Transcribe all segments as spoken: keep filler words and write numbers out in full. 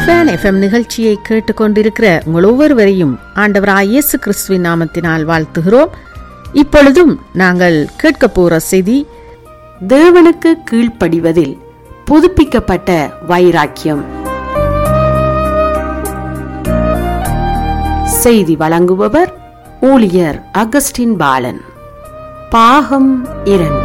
லிஸ்பேன் FM நிகழ்ச்சியை கேட்டுக்கொண்டிருக்கிற உங்கள் ஒவ்வொருவரையும் ஆண்டவராய் இயேசு கிறிஸ்துவின் நாமத்தினால் வாழ்த்துகிறோம். இப்பொழுதும் நாங்கள் கேட்க போற செய்தி, தேவனுக்கு கீழ்ப்படிவதில் புதுப்பிக்கப்பட்ட வைராக்கியம். செய்தி வழங்குபவர் ஊழியர் அகஸ்டின் பாலன். பாகம் இரண்டு.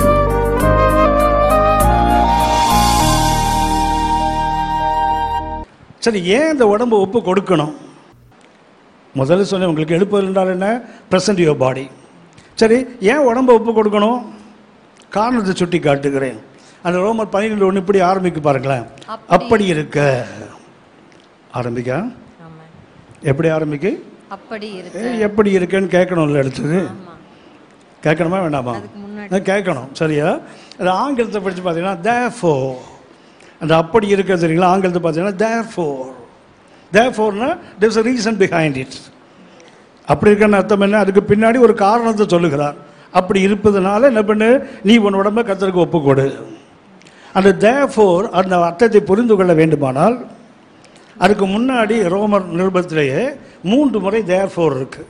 சரி, ஏன் இந்த உடம்பு ஒப்பு கொடுக்கணும்? முதல்ல சொன்னேன், உங்களுக்கு எழுப்புதல் என்றால் என்ன? Present your body. சரி, ஏன் உடம்பை ஒப்பு கொடுக்கணும்? காரணத்தை சுட்டி காட்டுகிறேன். அந்த ரோமர் பன்னிரெண்டு ஒன்று இப்படி ஆரம்பிக்க பாருங்களேன். அப்படி இருக்க ஆரம்பிக்க எப்படி ஆரம்பிக்க அப்படி எப்படி இருக்குன்னு கேட்கணும்ல. எடுத்தது கேட்கணுமா வேண்டாமா? கேட்கணும். சரியா? அது ஆங்கிலத்தை படித்து பார்த்தீங்கன்னா therefore, அந்த அப்படி இருக்கிறது தெரியுங்களா? ஆங்கிலத்தை பார்த்தீங்கன்னா therefore. therefore-னா there's a reason behind it. அப்படி இருக்கிறன்னு அர்த்தம் என்ன? அதுக்கு பின்னாடி ஒரு காரணத்தை சொல்லுகிறார். அப்படி இருப்பதுனால என்ன பண்ணு, நீ உன் உடம்பை கர்த்தருக்கு ஒப்புக்கொடு. அந்த therefore அந்த அர்த்தத்தை புரிந்து கொள்ள வேண்டுமானால் அதுக்கு முன்னாடி ரோமர் நிருபத்திலேயே மூன்று முறை therefore இருக்கு.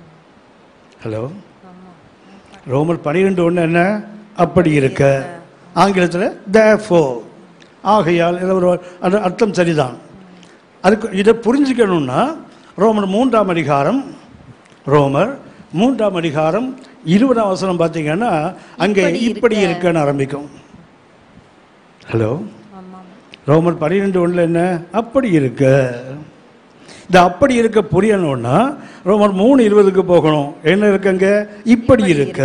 ஹலோ, ரோமர் பன்னிரெண்டு ஒன்று என்ன? அப்படி இருக்க. ஆங்கிலத்தில் therefore, ஆகையால். ஒரு அர்த்தம் சரிதான். அதுக்கு இதை புரிஞ்சுக்கணும்னா ரோமர் மூன்றாம் அதிகாரம் ரோமர் மூன்றாம் அதிகாரம் இருபதாம் வசனம் பார்த்தீங்கன்னா அங்கே இப்படி இருக்குன்னு ஆரம்பிக்கும். ஹலோ, ரோமர் பன்னிரெண்டு ஒன்றில் என்ன? அப்படி இருக்க. இந்த அப்படி இருக்க புரியணும்னா ரோமர் மூணு இருபதுக்கு போகணும். என்ன இருக்குங்க? இப்படி இருக்க.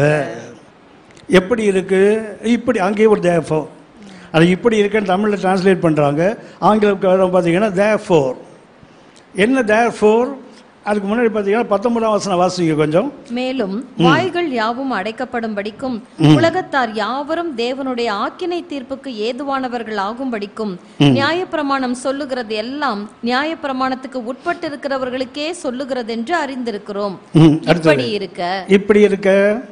எப்படி இருக்கு? இப்படி. அங்கேயே ஒரு therefore. அது இப்படி இருக்குன்னு தமிழில் டிரான்ஸ்லேட் பண்ணுறாங்க. ஆங்கிலம் பார்த்தீங்கன்னா therefore. என்ன therefore? அதுக்கு முன்னாடி பார்த்தீங்கன்னா பத்தொன்பதாம் வசனம் வாசிங்க கொஞ்சம். மேலும் வாய்கள் யாவும் அடைக்கப்படும்படிக்கும் உலகத்தார் யாவரும் தேவனுடைய ஆக்கினை தீர்ப்புக்கு ஏதுவானவர்கள் ஆகும்படிக்கும் நியாயப்பிரமாணம் சொல்லுகிறது எல்லாம் நியாயப்பிரமாணத்துக்கு உட்பட்டு இருக்கிறவர்களுக்கே சொல்லுகிறது என்று அறிந்திருக்கிறோம். இப்படி இருக்க இப்படி இருக்க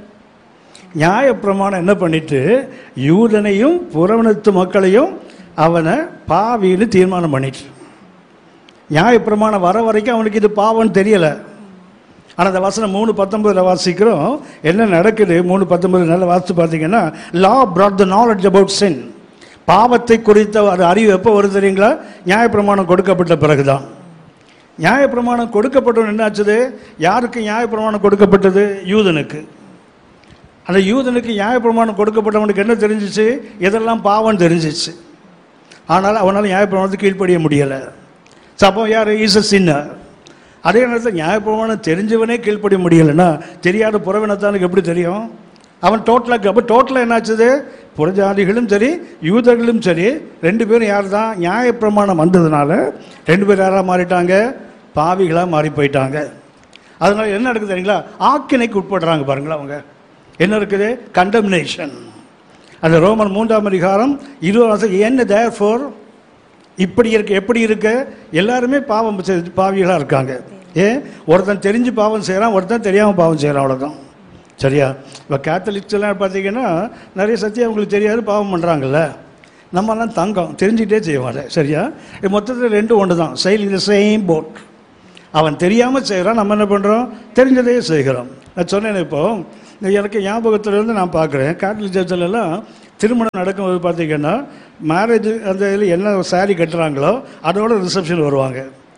நியாயப்பிரமாணம் என்ன பண்ணிட்டு யூதனையும் புறவனத்து மக்களையும் அவனை பாவின்னு தீர்மானம் பண்ணிட்டு, நியாயப்பிரமாணம் வர வரைக்கும் அவனுக்கு இது பாவம்னு தெரியலை. ஆனால் அந்த வசனம் மூணு பத்தொன்பதில் வாசிக்கிறோம். என்ன நடக்குது? மூணு பத்தொன்பது நல்லா வாசித்து பார்த்தீங்கன்னா, லா brought the knowledge about sin. பாவத்தை குறித்த ஒரு அறிவு எப்போ வருது தெரியுங்களா? நியாயப்பிரமாணம் கொடுக்கப்பட்ட பிறகுதான். நியாயப்பிரமாணம் கொடுக்கப்பட்டவன் என்னாச்சுது? யாருக்கு நியாயப்பிரமாணம் கொடுக்கப்பட்டது? யூதனுக்கு. அந்த யூதனுக்கு நியாயப்பிரமாணம் கொடுக்கப்பட்டவனுக்கு என்ன தெரிஞ்சிச்சு? எதெல்லாம் பாவம் தெரிஞ்சிச்சு. ஆனால் அவனால் நியாயப்பிரமாணத்துக்கு கீழ்ப்படிய முடியலை. அப்போ யார்? Is a சின்னர். அதே நேரத்தில் நியாயப்பிரமாணம் தெரிஞ்சவனே கீழ்ப்படிய முடியலைன்னா தெரியாத புறவினத்தானுக்கு எப்படி தெரியும்? அவன் டோட்டலாக. அப்போ டோட்டலாக என்னாச்சுது? புறஜாதிகளும் சரி யூதர்களும் சரி ரெண்டு பேரும் யார் தான்? நியாயப்பிரமாணம் வந்ததுனால ரெண்டு பேரும் யாராக மாறிட்டாங்க? பாவிகளாக மாறி போயிட்டாங்க. அதனால என்ன நடக்குது தெரியுங்களா? ஆக்கினைக்கு உட்படுறாங்க. பாருங்களா, அவங்க என்ன இருக்குது? கண்டம்னேஷன். அந்த ரோமர் மூன்றாம் அதிகாரம் இருபது என்ன therefore இப்படி இருக்கு. எப்படி இருக்க? எல்லாருமே பாவம் பாவிகளாக இருக்காங்க. ஏன்? ஒருத்தன் தெரிஞ்சு பாவம் செய்கிறான், ஒருத்தன் தெரியாமல் பாவம் செய்கிறான், அவ்வளோதான். சரியா? இப்போ கேத்தலிக்ஸ் எல்லாம் பார்த்தீங்கன்னா நிறைய சத்தியம் அவங்களுக்கு தெரியாது, பாவம் பண்ணுறாங்கல்ல. நம்மலாம் தங்கம் தெரிஞ்சுக்கிட்டே செய்வாங்க. சரியா? மொத்தத்தில் ரெண்டும் ஒன்று தான். செயல் இந்த சேம் போட். அவன் தெரியாமல் செய்கிறான், நம்ம என்ன பண்ணுறோம்? தெரிஞ்சதே செய்கிறோம். நான் சொன்னேன், இப்போது எனக்கு ஞாபகத்திலேருந்து நான் பார்க்குறேன், கேத்தலிக் சர்ச்சிலெல்லாம் திருமணம் நடக்கும்போது பார்த்தீங்கன்னா மேரேஜ் அந்த இதில் என்ன சாரீ கட்டுறாங்களோ அதோட ரிசப்ஷன் வருவாங்க.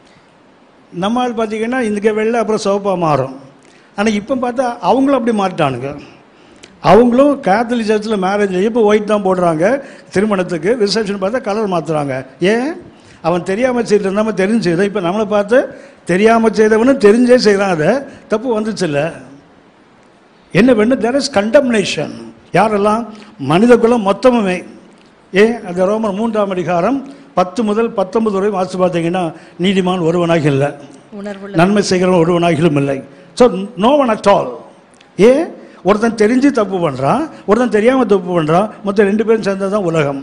நம்மால் பார்த்தீங்கன்னா இன்றைக்கி வெள்ளை அப்புறம் சிவப்பாக மாறும். ஆனால் இப்போ பார்த்தா அவங்களும் அப்படி மாறிட்டானுங்க. அவங்களும் கேத்தலிக் சர்ச்சில் மேரேஜ் இப்போ ஒயிட் தான் போடுறாங்க. திருமணத்துக்கு ரிசப்ஷன் பார்த்தா கலர் மாற்றுறாங்க. ஏன்? அவன் தெரியாமல் செய்து இருந்தாமல் தெரிஞ்சு செய்தான். இப்போ நம்மளை பார்த்து தெரியாமல் செய்தவனும் தெரிஞ்சே செய்கிறான். அதை தப்பு வந்துச்சு இல்லை? என்ன வேணும்? There is condemnation. யாரெல்லாம்? மனித குலம் மொத்தமுமே. ஏன்? அந்த ரோமர் மூன்றாம் அதிகாரம் பத்து முதல் பத்தொன்பது வரை வாசித்து பார்த்தீங்கன்னா, நீதிமான் ஒருவனாக இல்லை, நன்மை செய்கிறவன் ஒருவனாகிலும் இல்லை. So no one at all. ஏன்? ஒருத்தன் தெரிஞ்சு தப்பு பண்ணுறான், ஒருத்தன் தெரியாமல் தப்பு பண்ணுறான். மொத்தம் ரெண்டு பேரும் சேர்ந்தது தான் உலகம்.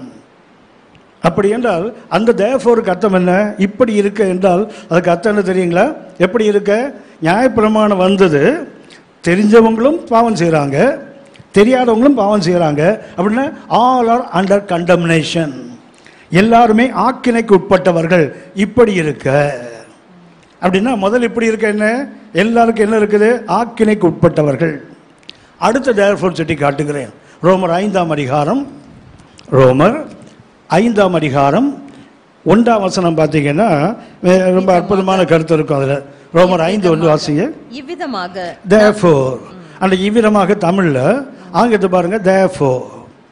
அப்படி என்றால் அந்த therefore-க்கு அர்த்தம் என்ன? இப்படி இருக்க என்றால் அதுக்கு அர்த்தம் என்ன தெரியுங்களா? எப்படி இருக்க? நியாயப்பிரமாணம் வந்தது, தெரிஞ்சவங்களும் பாவம் செய்கிறாங்க, தெரியாதவங்களும் பாவம் செய்கிறாங்க. அப்படின்னா ஆல் ஆர் அண்டர் கண்டம்னேஷன். எல்லாருமே ஆக்கினைக்கு உட்பட்டவர்கள். இப்படி இருக்க அப்படின்னா முதல் இப்படி இருக்க என்ன, எல்லாருக்கும் என்ன இருக்குது, ஆக்கினைக்கு உட்பட்டவர்கள். அடுத்த தேர்ஃபோர் சுட்டி காட்டுகிறேன். ரோமர் ஐந்தாம் அதிகாரம், ரோமர் ஐந்தாம் அதிகாரம் ஒன்றாம் வசனம் பார்த்தீங்கன்னா ரொம்ப அற்புதமான கருத்து இருக்கும் அதுல. ரோமர் ஐந்து ஒன்று வாசிங்க. இவ்விதமாக therefore அந்த இவ்விதமாக தமிழ்ல, ஆங்கிலத்தை பாருங்க therefore.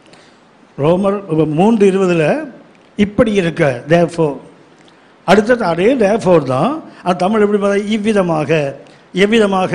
ரோமர் மூன்று இருபதுல இப்படி இருக்க therefore. அடுத்தது அதே therefore தான். அது தமிழ் எப்படி பார்த்தா இவ்விதமாக. எவ்விதமாக?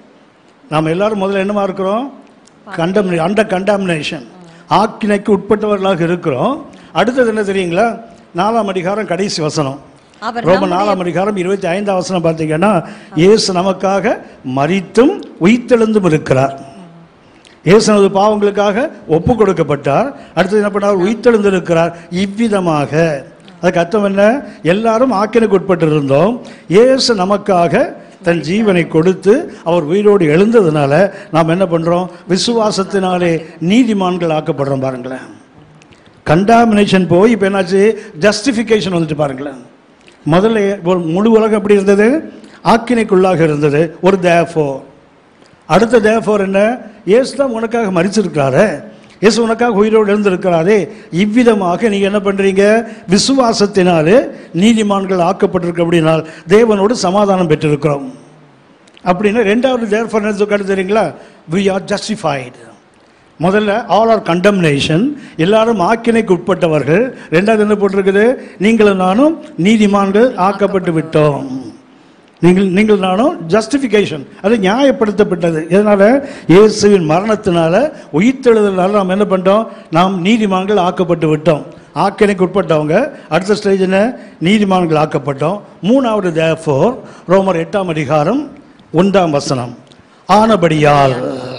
நாம் எல்லாரும் முதல்ல என்னமா இருக்கிறோம், கண்டம் அண்டர் கண்டாமினேஷன், ஆக்கினைக்கு உட்பட்டவர்களாக இருக்கிறோம். அடுத்தது என்ன தெரியுங்களா, நாலாம் அதிகாரம் கடைசி வசனம், ரோமர் நாலாம் அதிகாரம் இருபத்தி ஐந்தாம் வசனம் பார்த்தீங்கன்னா, இயேசு நமக்காக மரித்தும் உயிர்த்தெழுந்தும் இருக்கிறார். இயேசு நமது பாவங்களுக்காக ஒப்பு கொடுக்கப்பட்டார். அடுத்தது என்ன பண்ணார், உயிர்த்தெழுந்து இருக்கிறார். இவ்விதமாக அதுக்கு அர்த்தம் என்ன, எல்லாரும் ஆக்கினைக்கு உட்பட்டு இருந்தோம், இயேசு நமக்காக தன் ஜீவனை கொடுத்து அவர் உயிரோடு எழுந்ததுனால நாம் என்ன பண்றோம், விசுவாசத்தினாலே நீதிமான்கள் ஆக்கப்படுறோம். பாருங்களேன், கண்டாமினேஷன் போய் இப்போ என்னாச்சு, ஜஸ்டிஃபிகேஷன் வந்துட்டு. பாருங்களேன், முதல்ல முழு உலகம் எப்படி இருந்தது, ஆக்கினைக்குள்ளாக இருந்தது. ஒரு therefore. அடுத்த therefore என்ன, இயேசு தான் உனக்காக மரிச்சிருக்கிறாரு, இயேசு உனக்காக உயிரோடு எழுந்திருக்கிறாரே, இவ்விதமாக நீங்க என்ன பண்றீங்க, விசுவாசத்தினாலே நீதிமான்கள் ஆக்கப்பட்டிருக்க அப்படினால் தேவனோடு சமாதானம் பெற்றிருக்கிறோம். அப்படின்னா ரெண்டாவது therefore என்ன சொல்றது தெரியுங்களா, we are justified. முதல்ல ஆல் ஆர் கண்டம்னேஷன், எல்லாரும் ஆக்கினைக்கு உட்பட்டவர்கள். ரெண்டாவது என்ன போட்டிருக்குது, நீங்களும் நானும் நீதிமான்கள் ஆக்கப்பட்டு விட்டோம். நீங்கள் நீங்கள் நானும் ஜஸ்டிஃபிகேஷன், அது நியாயப்படுத்தப்பட்டது. இதனால இயேசுவின் மரணத்தினால உயிர்த்தெழுதலால நாம் என்ன பண்ணிட்டோம், நாம் நீதிமான்கள் ஆக்கப்பட்டு விட்டோம். ஆக்கினைக்கு உட்பட்டவங்க. அடுத்த ஸ்டேஜ் என்ன, நீதிமான்கள் ஆக்கப்பட்டோம். மூணாவது therefore ரோமர் எட்டாம் அதிகாரம் ஒன்றாம் வசனம், ஆனபடியால்.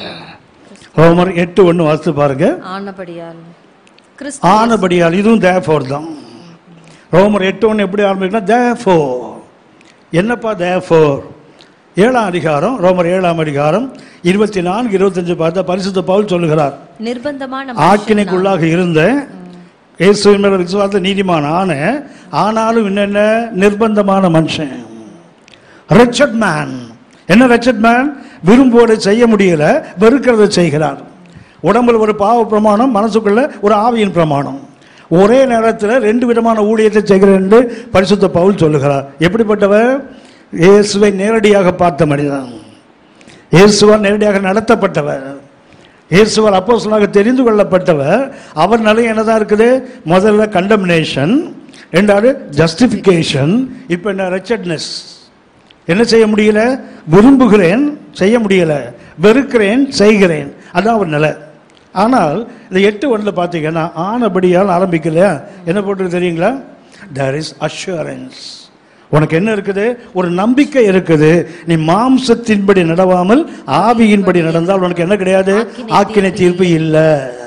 ரோமர் எட்டு ஒன்று வாசித்து பாருங்க. ஆனபடியால் ஆனபடியால் இதுவும் therefore தான். ரோமர் எட்டு ஒன்று எப்படி ஆரம்பிக்குன்னா therefore. என்னப்பா therefore? ஏழாம் அதிகாரம், ரோமர் ஏழாம் அதிகாரம் இருபத்தி நான்கு இருபத்தஞ்சு பார்த்தா பரிசுத்த பவுல் சொல்லுகிறார், நிர்பந்தமான ஆக்கினைக்குள்ளாக இருந்த இயேசுவின் மேல விசுவாச நீதிமான் ஆன, ஆனாலும் என்னென்ன, நிர்பந்தமான மனுஷன், wretched man. என்ன wretched man? விரும்புவதை செய்ய முடியல, வெறுக்கிறத செய்கிறார். உடம்புல ஒரு பாவ பிரமாணம், மனசுக்குள்ள ஒரு ஆவியின் பிரமாணம். ஒரே நேரத்தில் ரெண்டு விதமான ஊழியத்தை செய்கிறேன் என்று பரிசுத்த பவுல் சொல்லுகிறார். எப்படிப்பட்டவர்? இயேசுவை நேரடியாக பார்த்த மனிதன், இயேசுவால் நேரடியாக நடத்தப்பட்டவர், இயேசுவால் அப்போஸ்தலனாக தெரிந்து கொள்ளப்பட்டவர். அவர் நிலை என்னதான் இருக்குது, முதல்ல கண்டம்னேஷன், ரெண்டாவது ஜஸ்டிஃபிகேஷன், இப்போ என்ன, ரெச்சட்னஸ். என்ன செய்ய முடியல, விரும்புகிறேன் செய்ய முடியல, வெறுக்கிறேன் செய்கிறேன், அதான் அவர் நிலை. ஆனால் இந்த எட்டு ஒன்றில் பார்த்தீங்கன்னா ஆனபடியால் ஆரம்பிக்கலையா, என்ன போட்டு தெரியுங்களா, there is assurance. உனக்கு என்ன இருக்குது, ஒரு நம்பிக்கை இருக்குது. நீ மாம்சத்தின்படி நடவாமல் ஆவியின்படி நடந்தால் உனக்கு என்ன கிடையாது, ஆக்கினை தீர்ப்பு இல்லை.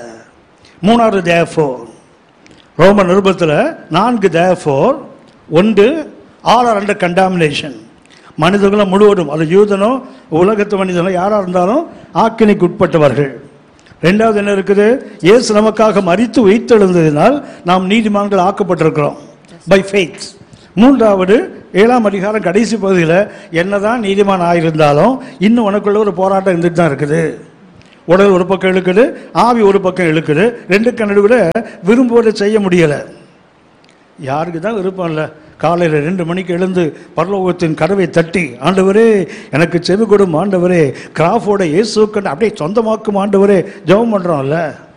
மூணாவது therefore ரோமர் நிருபத்தில் நான்கு therefore. ஒன்று, ஆல் ஆர் அண்டர் கண்டாமினேஷன். மனிதர்களும் முழுவதும், அது யூதனோ உலகத்து மனிதனோ யாராக இருந்தாலும் ஆக்கினைக்கு உட்பட்டவர்கள். ரெண்டாவது என்ன இருக்குது, இயேசு நமக்காக மரித்து உயிர்த்தெழுந்ததினால் நாம் நீதிமான்கள் ஆக்கப்பட்டிருக்கிறோம் பை ஃபெய்த். மூன்றாவது, ஏழாம் அதிகாரம் கடைசி பகுதியில், என்னதான் நீதிமான் ஆயிருந்தாலும் இன்னும் உனக்குள்ள ஒரு போராட்டம் இருந்துட்டு தான் இருக்குது. உடல் ஒரு பக்கம் இழுக்குது, ஆவி ஒரு பக்கம் இழுக்குது. ரெண்டுக்கு நடுவில் விரும்புவதை செய்ய முடியலை. யாருக்கு தான் விருப்பம் இல்லை, காலையில் ரெண்டு மணிக்கு எழுந்து பரலோகத்தின் கதவை தட்டி, ஆண்டவரே எனக்கு செவி கொடும் ஆண்டவரே, கிராஃபோட இயேசுக்கண்டு அப்படியே சொந்தமாக்கும் ஆண்டவரே, ஜெபம் பண்ணுறோம்ல,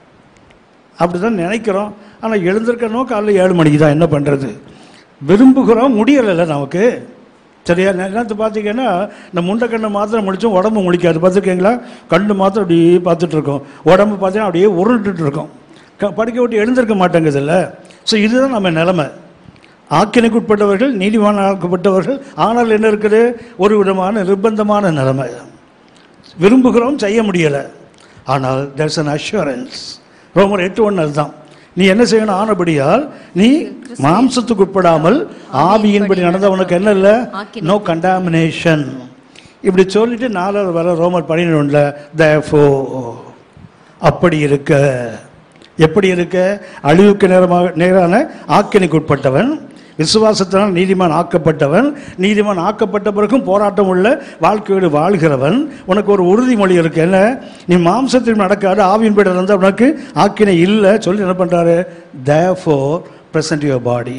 அப்படி தான் நினைக்கிறோம். ஆனால் எழுந்திருக்கணும் காலையில் ஏழு மணிக்கு தான். என்ன பண்ணுறது, விரும்புகிறோம், முடியலைல்ல நமக்கு. சரியா? நேரத்தை பார்த்தீங்கன்னா இந்த முண்டை கண்ணை மாத்திரம் முடித்தோம், உடம்பு முடிக்காது. பார்த்துருக்கீங்களா? கண்ணு மாத்திரம் அப்படியே பார்த்துட்டு இருக்கோம், உடம்பு பார்த்தீங்கன்னா அப்படியே உருண்டுட்டு இருக்கோம், க படிக்க விட்டு எழுந்திருக்க மாட்டேங்குது இல்லை. ஸோ இதுதான் நம்ம நிலைமை. ஆக்கினைக்கு உட்பட்டவர்கள், நீதிமான ஆக்கப்பட்டவர்கள். ஆனால் என்ன இருக்குது, ஒரு விதமான நிர்பந்தமான நிலைமை. விரும்புகிறோம், செய்ய முடியலை. ஆனால் there's an assurance. ரோமர் எட்டு ஒன்று அதுதான். நீ என்ன செய்யணும், ஆனபடியால் நீ மாம்சத்துக்கு உட்படாமல் ஆவியின்படி நடந்த உனக்கு என்ன இல்லை, நோ கண்டாமினேஷன். இப்படி சொல்லிட்டு நாலாவது வர ரோமர் பன்னிரெண்டுல therefore அப்படி இருக்க. எப்படி இருக்க? அழிவுக்கு நேரமாக நேரான ஆக்கினைக்கு உட்பட்டவன், விசுவாசத்தினால் நீதிமான் ஆக்கப்பட்டவன், நீதிமான் ஆக்கப்பட்ட பிறகும் போராட்டம் உள்ள வாழ்க்கையோடு வாழ்கிறவன். உனக்கு ஒரு உறுதிமொழி இருக்கு, என்ன? நீ மாம்சத்தில் நடக்காது, ஆவியின் படி இருந்தால் உனக்கு ஆக்கினை இல்லை சொல்லி என்ன பண்றாரு? therefore present your body.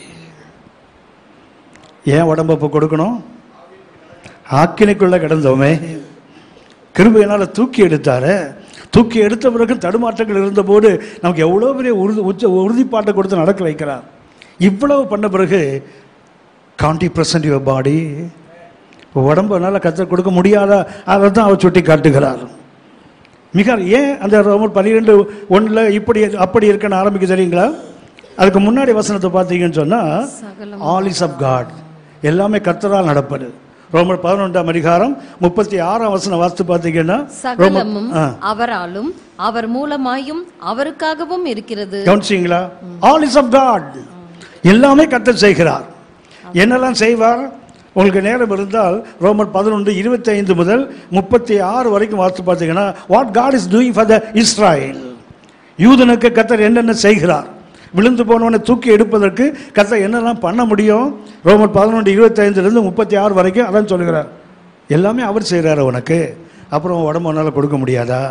ஏன் உடம்பை இப்போ கொடுக்கணும்? ஆக்கினைக்குள்ள கிடந்தோமே, கிருபையினால தூக்கி எடுத்தாரு. தூக்கி எடுத்த பிறகு தடுமாற்றங்கள் இருந்தபோது நமக்கு எவ்வளோ பெரிய உறுதி உச்ச உறுதிப்பாட்டை கொடுத்து நடக்க வைக்கிறார். இவ்வளவு பண்ண பிறகு காண்டி பிரசன்ட் யுவர் பாடி. இப்போ உடம்புனால கத்தர் கொடுக்க முடியாதா? அதை தான் அவர் சுட்டி காட்டுகிறார். மிக ஏன் அந்த ரோமர் பன்னிரெண்டு ஒன்றில் இப்படி அப்படி இருக்குன்னு ஆரம்பிக்க தெரியுங்களா? அதுக்கு முன்னாடி வசனத்தை பார்த்தீங்கன்னு சொன்னால் ஆல் இஸ் ஆஃப் காட், எல்லாமே கர்த்தரால் நடப்பது. ரோமர் பதினொன்றாம் அதிகாரம் முப்பத்தி ஆறாம் வசனம் வாசித்து பார்த்தீங்கன்னா சகலமும் அவராலும் அவர் மூலமாயும் அவருக்காகவும் இருக்கிறது. கவனிச்சீங்களா? ஆல் இஸ் ஆஃப் காட், எல்லாமே கர்த்தர் செய்கிறார். என்னெல்லாம் செய்வார்? உங்களுக்கு நேரம் இருந்தால் ரோமர் பதினொன்று இருபத்தி ஐந்து முதல் முப்பத்தி ஆறு வரைக்கும் வாசித்து பார்த்தீங்கன்னா what God is doing for the Israel, யூதனுக்கு கர்த்தர் என்னென்ன செய்கிறார், விழுந்து போனவனை தூக்கி எடுப்பதற்கு கர்த்தர் என்னெல்லாம் பண்ண முடியும். ரோமர் பதினொன்று இருபத்தி ஐந்துலேருந்து முப்பத்தி ஆறு வரைக்கும் அதான் சொல்லுகிறார். எல்லாமே அவர் செய்கிறார் உனக்கு. அப்புறம் உடம்பு ஒன்றால் கொடுக்க முடியாதா?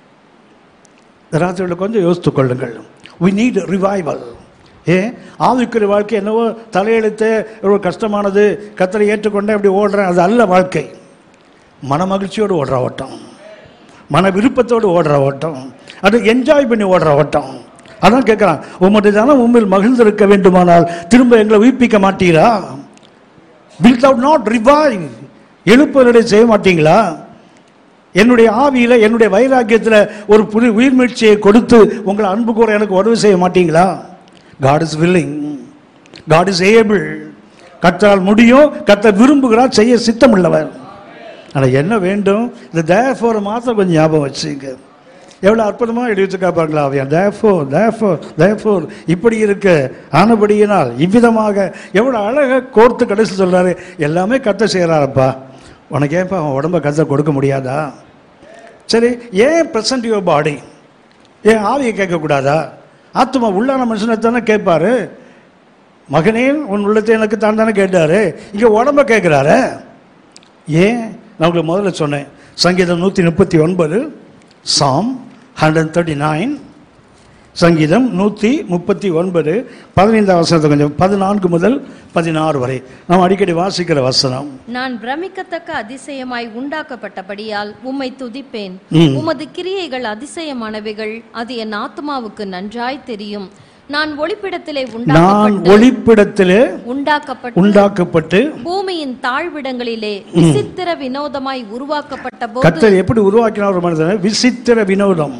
ராத்திரியில் கொஞ்சம் யோசித்து கொள்ளுங்கள். we need revival. ஏன் ஆவிக்குரிய வாழ்க்கை என்னவோ தலையெழுத்து எவ்வளோ கஷ்டமானது, கர்த்தரை ஏற்றுக்கொண்டே அப்படி ஓடுறேன், அது அல்ல வாழ்க்கை. மன மகிழ்ச்சியோடு ஓடுற ஓட்டம், மன விருப்பத்தோடு ஓடுற ஓட்டம், அது என்ஜாய் பண்ணி ஓடுற ஓட்டம். அதான் கேட்குறான், உம்முடைய ஜனம் உம்மில் மகிழ்ந்திருக்க வேண்டுமானால் திரும்ப எங்களை உயிர்ப்பிக்க மாட்டீரா? வில் thou not revive, எழுப்புதலை செய்ய மாட்டீங்களா? என்னுடைய ஆவியில என்னுடைய வைராக்கியத்தில் ஒரு புது உயிர்மீழ்ச்சியை கொடுத்து உங்களை அன்பு கூற எனக்கு உதவி செய்ய மாட்டீங்களா? God is willing, God is able. கர்த்தரால் முடியும், கர்த்தர் விரும்புகிறார், செய்ய சித்தம் உள்ளவர். ஆனால் என்ன வேண்டும்? இந்த therefore மாத்திரம் கொஞ்சம் ஞாபகம் வச்சுங்க. எவ்வளோ அற்புதமாக எழுதி வச்சுக்கா பாருங்களா? அவையான் therefore therefore therefore இப்படி இருக்க ஆனபடியினால் இவ்விதமாக எவ்வளோ அழகாக கோர்த்து கடைசி சொல்கிறாரு. எல்லாமே கர்த்தர் செய்கிறாரப்பா, உனக்கு ஏன்ப்பா அவன் உடம்பை கர்த்தர் கொடுக்க முடியாதா? சரி, ஏன் பிரசன்ட் யுவர் பாடி? ஏன் ஆவியை கேட்கக்கூடாதா? ஆத்மா உள்ளான மனுஷனை தானே கேட்பாரு. மகனே உன் உள்ளத்தை எனக்கு தான் தானே கேட்டாரு, இங்கே உடம்ப கேட்குறாரு. ஏன்? நான் உங்களுக்கு முதல்ல சொன்னேன், சங்கீதம் நூற்றி முப்பத்தி ஒன்பது சாம் ஹண்ட்ரட் தேர்ட்டி நைன் சங்கீதம் நூற்றி முப்பத்தி ஒன்பது பதினைந்தாம் வசனத்தை கொஞ்சம் பதினான்கு முதல் பதினாறு வரை நாம் அடிக்கடி வாசிக்கிற வசனம். நான் பிரமிக்கத்தக்க அதிசயமாய் உண்டாக்கப்பட்டபடியால் உம்மை துதிப்பேன். உமது கிரியைகள் அதிசயமானவைகள், அது என் ஆத்மாவுக்கு நன்றாய் தெரியும். நான் ஒளிப்பிடத்திலே நான் ஒளிப்பிடத்திலே உண்டாக்கப்பட்டு உண்டாக்கப்பட்டு பூமியின் தாழ்விடங்களிலே விசித்திர வினோதமாய் உருவாக்கப்பட்ட போது. கர்த்தர் எப்படி உருவாக்கினார் ஒரு மனிதனை? விசித்திர வினோதம்.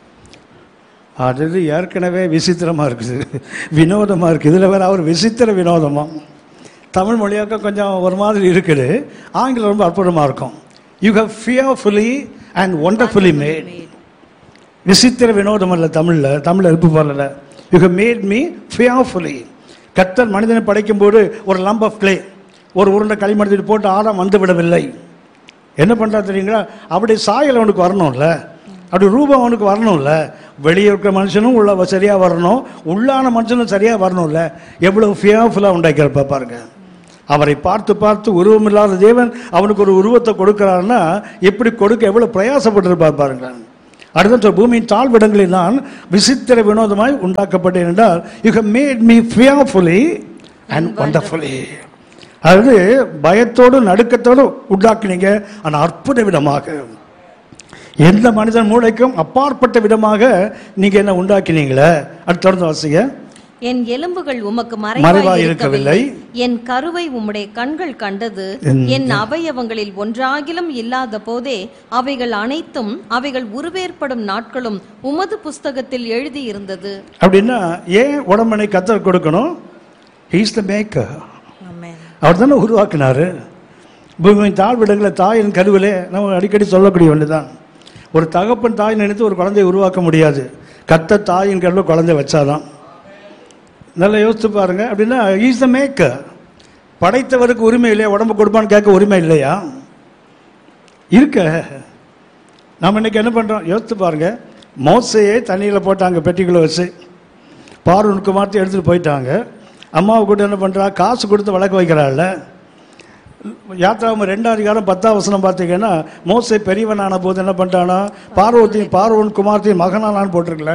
அது ஏற்கனவே விசித்திரமாக இருக்குது, வினோதமாக இருக்குது. இதில் வேறு அவர் விசித்திர வினோதமாக. தமிழ் மொழியாக்க கொஞ்சம் ஒரு மாதிரி இருக்குது, ஆங்கிலம் ரொம்ப அற்புதமாக இருக்கும். You have fearfully and wonderfully mat. விசித்திர வினோதம் அல்ல தமிழில், தமிழில் இருப்பு போடல. You have made me fearfully. கர்த்தர் மனிதனை படைக்கும்போது ஒரு லம்ப் ஆஃப் கிளே, ஒரு உருண்டை களிமணத்தை போட்டு ஆழம் வந்து விடவில்லை. என்ன பண்ணுறா தெரியுங்களா? அப்படி சாயல் அவனுக்கு வரணும்ல, அப்படி ரூபம் அவனுக்கு வரணும்ல. வெளியே இருக்கிற மனுஷனும் உள்ள சரியாக வரணும், உள்ளான மனுஷனும் சரியாக வரணும்ல. எவ்வளோ ஃபியர்ஃபுல்லாக உண்டாக்கிறப்ப பாருங்க. அவரை பார்த்து பார்த்து உருவம் இல்லாத தேவன் அவனுக்கு ஒரு உருவத்தை கொடுக்கிறாருன்னா எப்படி கொடுக்க எவ்வளோ பிரயாசப்பட்டிருப்பார் பாருங்க. அடுத்த பூமியின் தாழ்விடங்களில் நான் விசித்திர வினோதமாய் உண்டாக்கப்பட்டேன் என்றால் you have made me fearfully and wonderfully. அதாவது பயத்தோடு நடுக்கத்தோடு உண்டாக்குனீங்க, ஆனால் அற்புத விதமாக, எந்த மனிதன் மூளைக்கும் அப்பாற்பட்ட விதமாக நீங்க என்ன உண்டாக்கினீங்களே. அடுத்து தொடர்ந்து வாசிங்க. என் எலும்புகள் உமக்கு மறைவாய் இருக்கவில்லை, என் கருவை உம்முடைய கண்கள் கண்டது. என் அவயவங்களில் ஒன்றாகிலும் இல்லாத போதே அவைகள் அனைத்தும் அவைகள் உருவேற்படும் நாட்களும் உமது புஸ்தகத்தில் எழுதி இருந்தது. அப்படின்னா ஏன் உடம்பனை கர்த்தர் கொடுக்கணும்? He is the maker. அவர் தானே உருவாக்கினாரு. பூமியின் தாழ்விடங்களை தாயின் கருவிலே நம்ம அடிக்கடி சொல்லக்கூடிய ஒன்றுதான். ஒரு தகப்பன் தாய் நினைத்து ஒரு குழந்தையை உருவாக்க முடியாது, கர்த்தர் தாயின் கருவில் குழந்தை வச்சாதான். நல்லா யோசித்து பாருங்க. அப்படின்னா இஸ் த மேக்கர். படைத்தவருக்கு உரிமை இல்லையா? உடம்பு கொடுப்பான்னு கேட்க உரிமை இல்லையா? இருக்க. நம்ம இன்னைக்கு என்ன பண்றோம் யோசித்து பாருங்க. மோசையே தண்ணியில் போட்டாங்க பெட்டிக்குள்ளே வச்சு. பார்வோனுக்கு மாற்றி எடுத்துகிட்டு போயிட்டாங்க. அம்மாவை கூட என்ன பண்ணுறா, காசு கொடுத்து வளர்க்க வைக்கிறாள்ல. யாத்ராகமம் ரெண்டாம் அதிகாரம் பத்தாம் வசனம் பார்த்தீங்கன்னா, மோசே பெரியவனான போது என்ன பண்ணிட்டானா, பார்வத்தையும் பார்வோன் குமார்த்தையும் மகனானான்னு போட்டிருக்கல.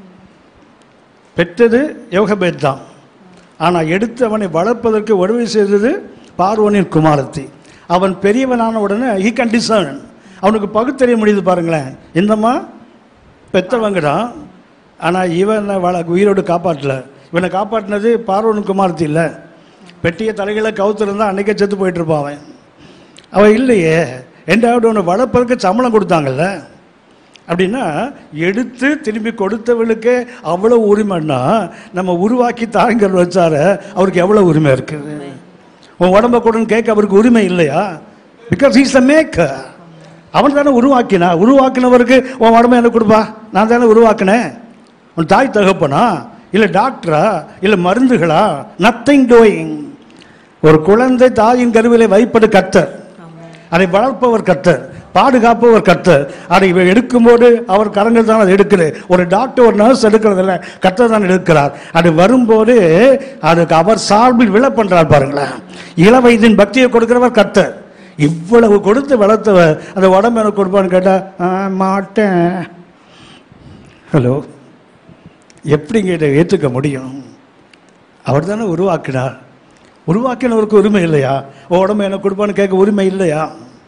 பெற்றது யோகபேத் தான், ஆனால் எடுத்து அவனை வளர்ப்பதற்கு உதவி செய்தது பார்வோனின் குமாரத்தி. அவன் பெரியவனான உடனே ஹி கேன் டிசர்ன், அவனுக்கு பகுத்தறிய முடியுது. பாருங்களேன், இந்தம்மா பெற்றவங்க தான், ஆனால் இவனை வள உயிரோடு காப்பாற்றல. இவனை காப்பாற்றினது பார்வோன் குமாரத்தி இல்லை. பெட்டியை தலைகளை கவுத்திருந்தா அன்றைக்கே செத்து போயிட்டு இருப்பான் அவன். அவன் இல்லையே, ரெண்டாவது ஒன்று வளர்ப்பதற்கு சம்பளம் கொடுத்தாங்கல்ல. அப்படின்னா எடுத்து திரும்பி கொடுத்தவளுக்கு அவ்வளோ உரிமைன்னா, நம்ம உருவாக்கி தாங்கள் வச்சார அவருக்கு எவ்வளோ உரிமை இருக்குது? உன் உடம்பை கூடன்னு கேட்க அவருக்கு உரிமை இல்லையா? Because he's the maker. அவன் தானே உருவாக்கினா. உருவாக்கினவருக்கு உன் உடம்பை என்ன கொடுப்பா? நான் தானே உருவாக்கினேன். உன் தாய் தகப்பனா, இல்லை டாக்டரா, இல்லை மருந்துகளா? Nothing doing. ஒரு குழந்தை தாயின் கருவிலை வைப்பது கர்த்தர், அதை வளர்ப்பவர் கர்த்தர், பாதுகாப்பவர் கர்த்தர். அதை எடுக்கும்போது அவர் கரங்கள் தான் அதை எடுக்குது. ஒரு டாக்டர் ஒரு நர்ஸ் எடுக்கிறதில்ல, கர்த்தர் தான் எடுக்கிறார். அது வரும்போது அதுக்கு அவர் சார்பில் விழ பண்றார். பாருங்களேன், இள வயதின் பக்தியை கொடுக்கிறவர் கர்த்தர். இவ்வளவு கொடுத்து வளர்த்தவர் அந்த உடம்பு எனக்கு கொடுப்பான்னு கேட்டா மாட்டேன். ஹலோ, எப்படிங்க இதை ஏற்றுக்க முடியும்? அவர் தானே உருவாக்கினார். உருவாக்கினவருக்கு உரிமை இல்லையா? உடம்பு எனக்கு கொடுப்பான்னு கேட்க உரிமை இல்லையா?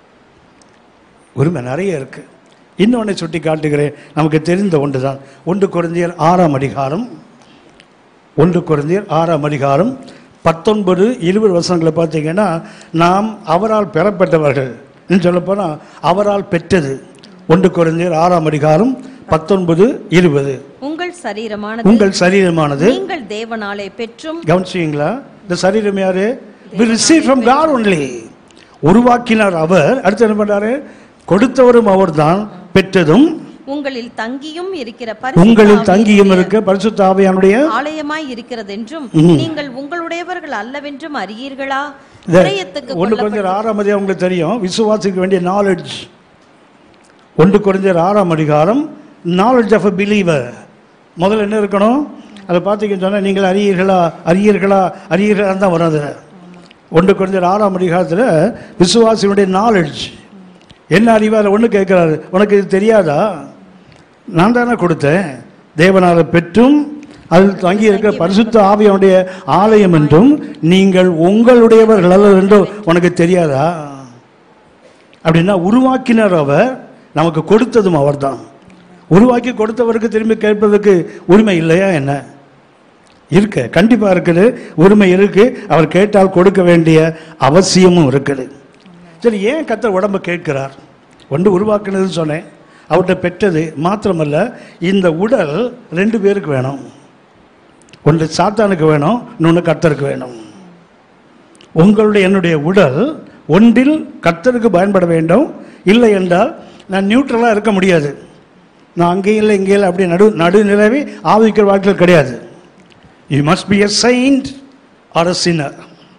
உரிமை நிறைய இருக்கு. இன்னொன்னை சுட்டி காட்டுகிறேன், நமக்கு தெரிந்த ஒன்று தான். ஒன்று கொரிந்தியர் ஆறாம் அதிகாரம் ஒன்று கொரிந்தியர் ஆறாம் அதிகாரம் பத்தொன்பது இருபது வசனங்களை பார்த்தீங்கன்னா, நாம் அவரால் பெறப்பட்டவர்கள் சொல்லப்போனால் அவரால் பெற்றது. ஒன்று கொரிந்தியர் ஆறாம் அதிகாரம் பத்தொன்பது இருபது. உங்கள் சரீரமானது உங்கள் சரீரமானது நீங்கள் தேவனாலே பெற்றும். கவனிச்சீங்களா? இந்த சரீரம் யாரு? we receive from God only. உருவாக்கினார் அவர். அடுத்து என்ன பண்றாரு? கொடுத்தவரும் அவர்தான், பெற்றதும் உங்களில் தங்கியும் இருக்கிற உங்களில் தங்கியும் இருக்க பரிசுத்த ஆவியானுடைய ஆலயமாய் இருக்கிறது என்றும் நீங்கள் உங்களுடையவர்கள் அல்லவென்றும் அறியீர்களா? ஒன்று கொரிந்தியர் ஆறாம் அதிகாரம் உங்களுக்கு தெரியும், விசுவாசிக்க வேண்டிய நாலேஜ். ஒன்று கொரிந்தியர் ஆறாம் அதிகாரம் நாலேஜ் ஆஃப் எ பிலீவர். முதல்ல என்ன இருக்கணும்? அதை பார்த்தீங்கன்னு சொன்னால் நீங்கள் அறியீர்களா அறியீர்களா அறியீர்களா தான் வராது. ஒன்று கொரிந்தியர் ஆறாம் அதிகாரத்தில் விசுவாசியுடைய நாலேஜ் என்ன அறிவார் ஒன்று கேட்குறாரு, உனக்கு இது தெரியாதா? நான் தானே கொடுத்தேன். தேவனால பெற்றும் அதில் தங்கி இருக்கிற பரிசுத்த ஆவியானுடைய ஆலயம் என்றும் நீங்கள் உங்களுடையவர்கள் அல்ல என்றும் உனக்கு தெரியாதா? அப்படின்னா உருவாக்கினர் அவர், நமக்கு கொடுத்ததும் அவர் தான். உருவாக்கி கொடுத்தவருக்கு திரும்பி கேட்பதற்கு உரிமை இல்லையா? என்ன இருக்கு? கண்டிப்பா இருக்குது, உரிமை இருக்கு. அவர் கேட்டால் கொடுக்க வேண்டிய அவசியமும் இருக்குது. சரி, ஏன் கர்த்தர் உடம்பை கேட்கிறார்? ஒன்று உருவாக்குனதுன்னு சொன்னேன், அவர்கிட்ட பெற்றது மாத்திரமல்ல, இந்த உடல் ரெண்டு பேருக்கு வேணும். ஒன்று சாத்தானுக்கு வேணும், இன்னொன்று கர்த்தருக்கு வேணும். உங்களுடைய என்னுடைய உடல் ஒன்றில் கர்த்தருக்கு பயன்பட வேண்டும். இல்லை என்றால் நான் நியூட்ரலாக இருக்க முடியாது. நான் அங்கேயும் இல்லை இங்கே இல்லை அப்படி நடு நடுநிலவே ஆவிக்கிற வாழ்க்கையில் கிடையாது. You must be a Saint R எ சின்னர்.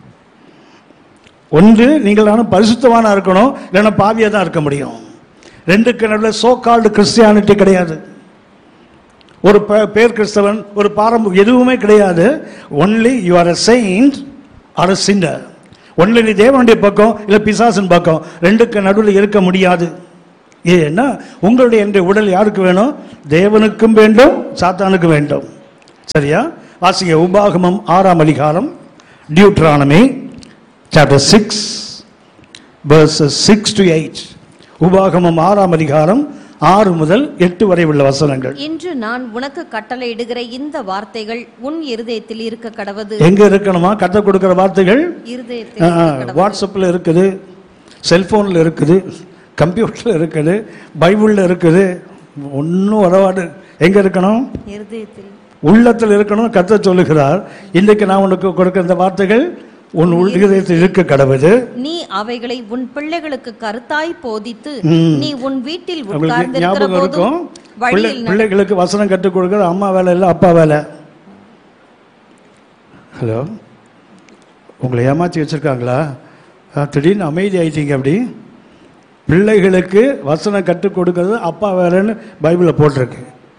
ஒன்று நீங்கள் பரிசுத்தவானா இருக்கணும், இல்லைன்னா பாவியாக தான் இருக்க முடியும். ரெண்டுக்கு நடுவில் சோ கால்டு கிறிஸ்டியானிட்டி கிடையாது. ஒரு பேர் கிறிஸ்தவன், ஒரு பாரம்பரியம் எதுவுமே கிடையாது. Only you are a Saint R a சின்னர். Only நீ தேவனுடைய பக்கம் இல்லை பிசாசின் பக்கம், ரெண்டுக்கு நடுவில் இருக்க முடியாது. ஏன்னா உங்களுடைய என்னுடைய உடல் யாருக்கு வேணும்? தேவனுக்கும் வேண்டும், சாத்தானுக்கும் வேண்டும். சரியா? வாசிங்க உபாகமம் ஆறாம் அதிகாரம், Deuteronomy chapter six versus six to eight. உபாகமம் ஆறாம் அதிகாரம் ஆறு முதல் எட்டு வரை உள்ள வசனங்கள். இன்று நான் உனக்கு கட்டளையிடுகிற இந்த வார்த்தைகள் உன் இருதயத்தில் இருக்க கடவது. எங்க இருக்கணுமா? கர்த்தர் கொடுக்கிற வார்த்தைகள் இருதயத்தில். வாட்ஸ்அப்ல இருக்குது, செல்போன்ல இருக்குது, கம்ப்யூட்டர்ல இருக்குது, பைபிள்ல இருக்குது. ஒன்னும் வரவாடு. எங்க இருக்கணும்? இருதயத்தில், உள்ளத்தில் இருக்கணும். கர்த்தர் சொல்லுகிறார், இன்றைக்கு நான் உனக்கு கொடுக்கிற இந்த வார்த்தைகள் உன் உள்ளத்தில் இருக்க கடவுது. நீ அவைகளை உன் பிள்ளைகளுக்கு கருத்தாய் போதித்து நீ உன் வீட்டில் உட்கார்ந்திருக்கிற போதும் பிள்ளைகளுக்கு வசனம் கற்றுக் கொடுக்கிறது அம்மா வேலை இல்லை, அப்பா வேலை. ஹலோ, உங்களை ஏமாற்றி வச்சிருக்காங்களா? திடீர்னு அமைதி ஆயிட்டீங்க. அப்படி பிள்ளைகளுக்கு வசனம் கற்றுக் கொடுக்கிறது அப்பா வேலைன்னு பைபிளில் போட்டிருக்கு.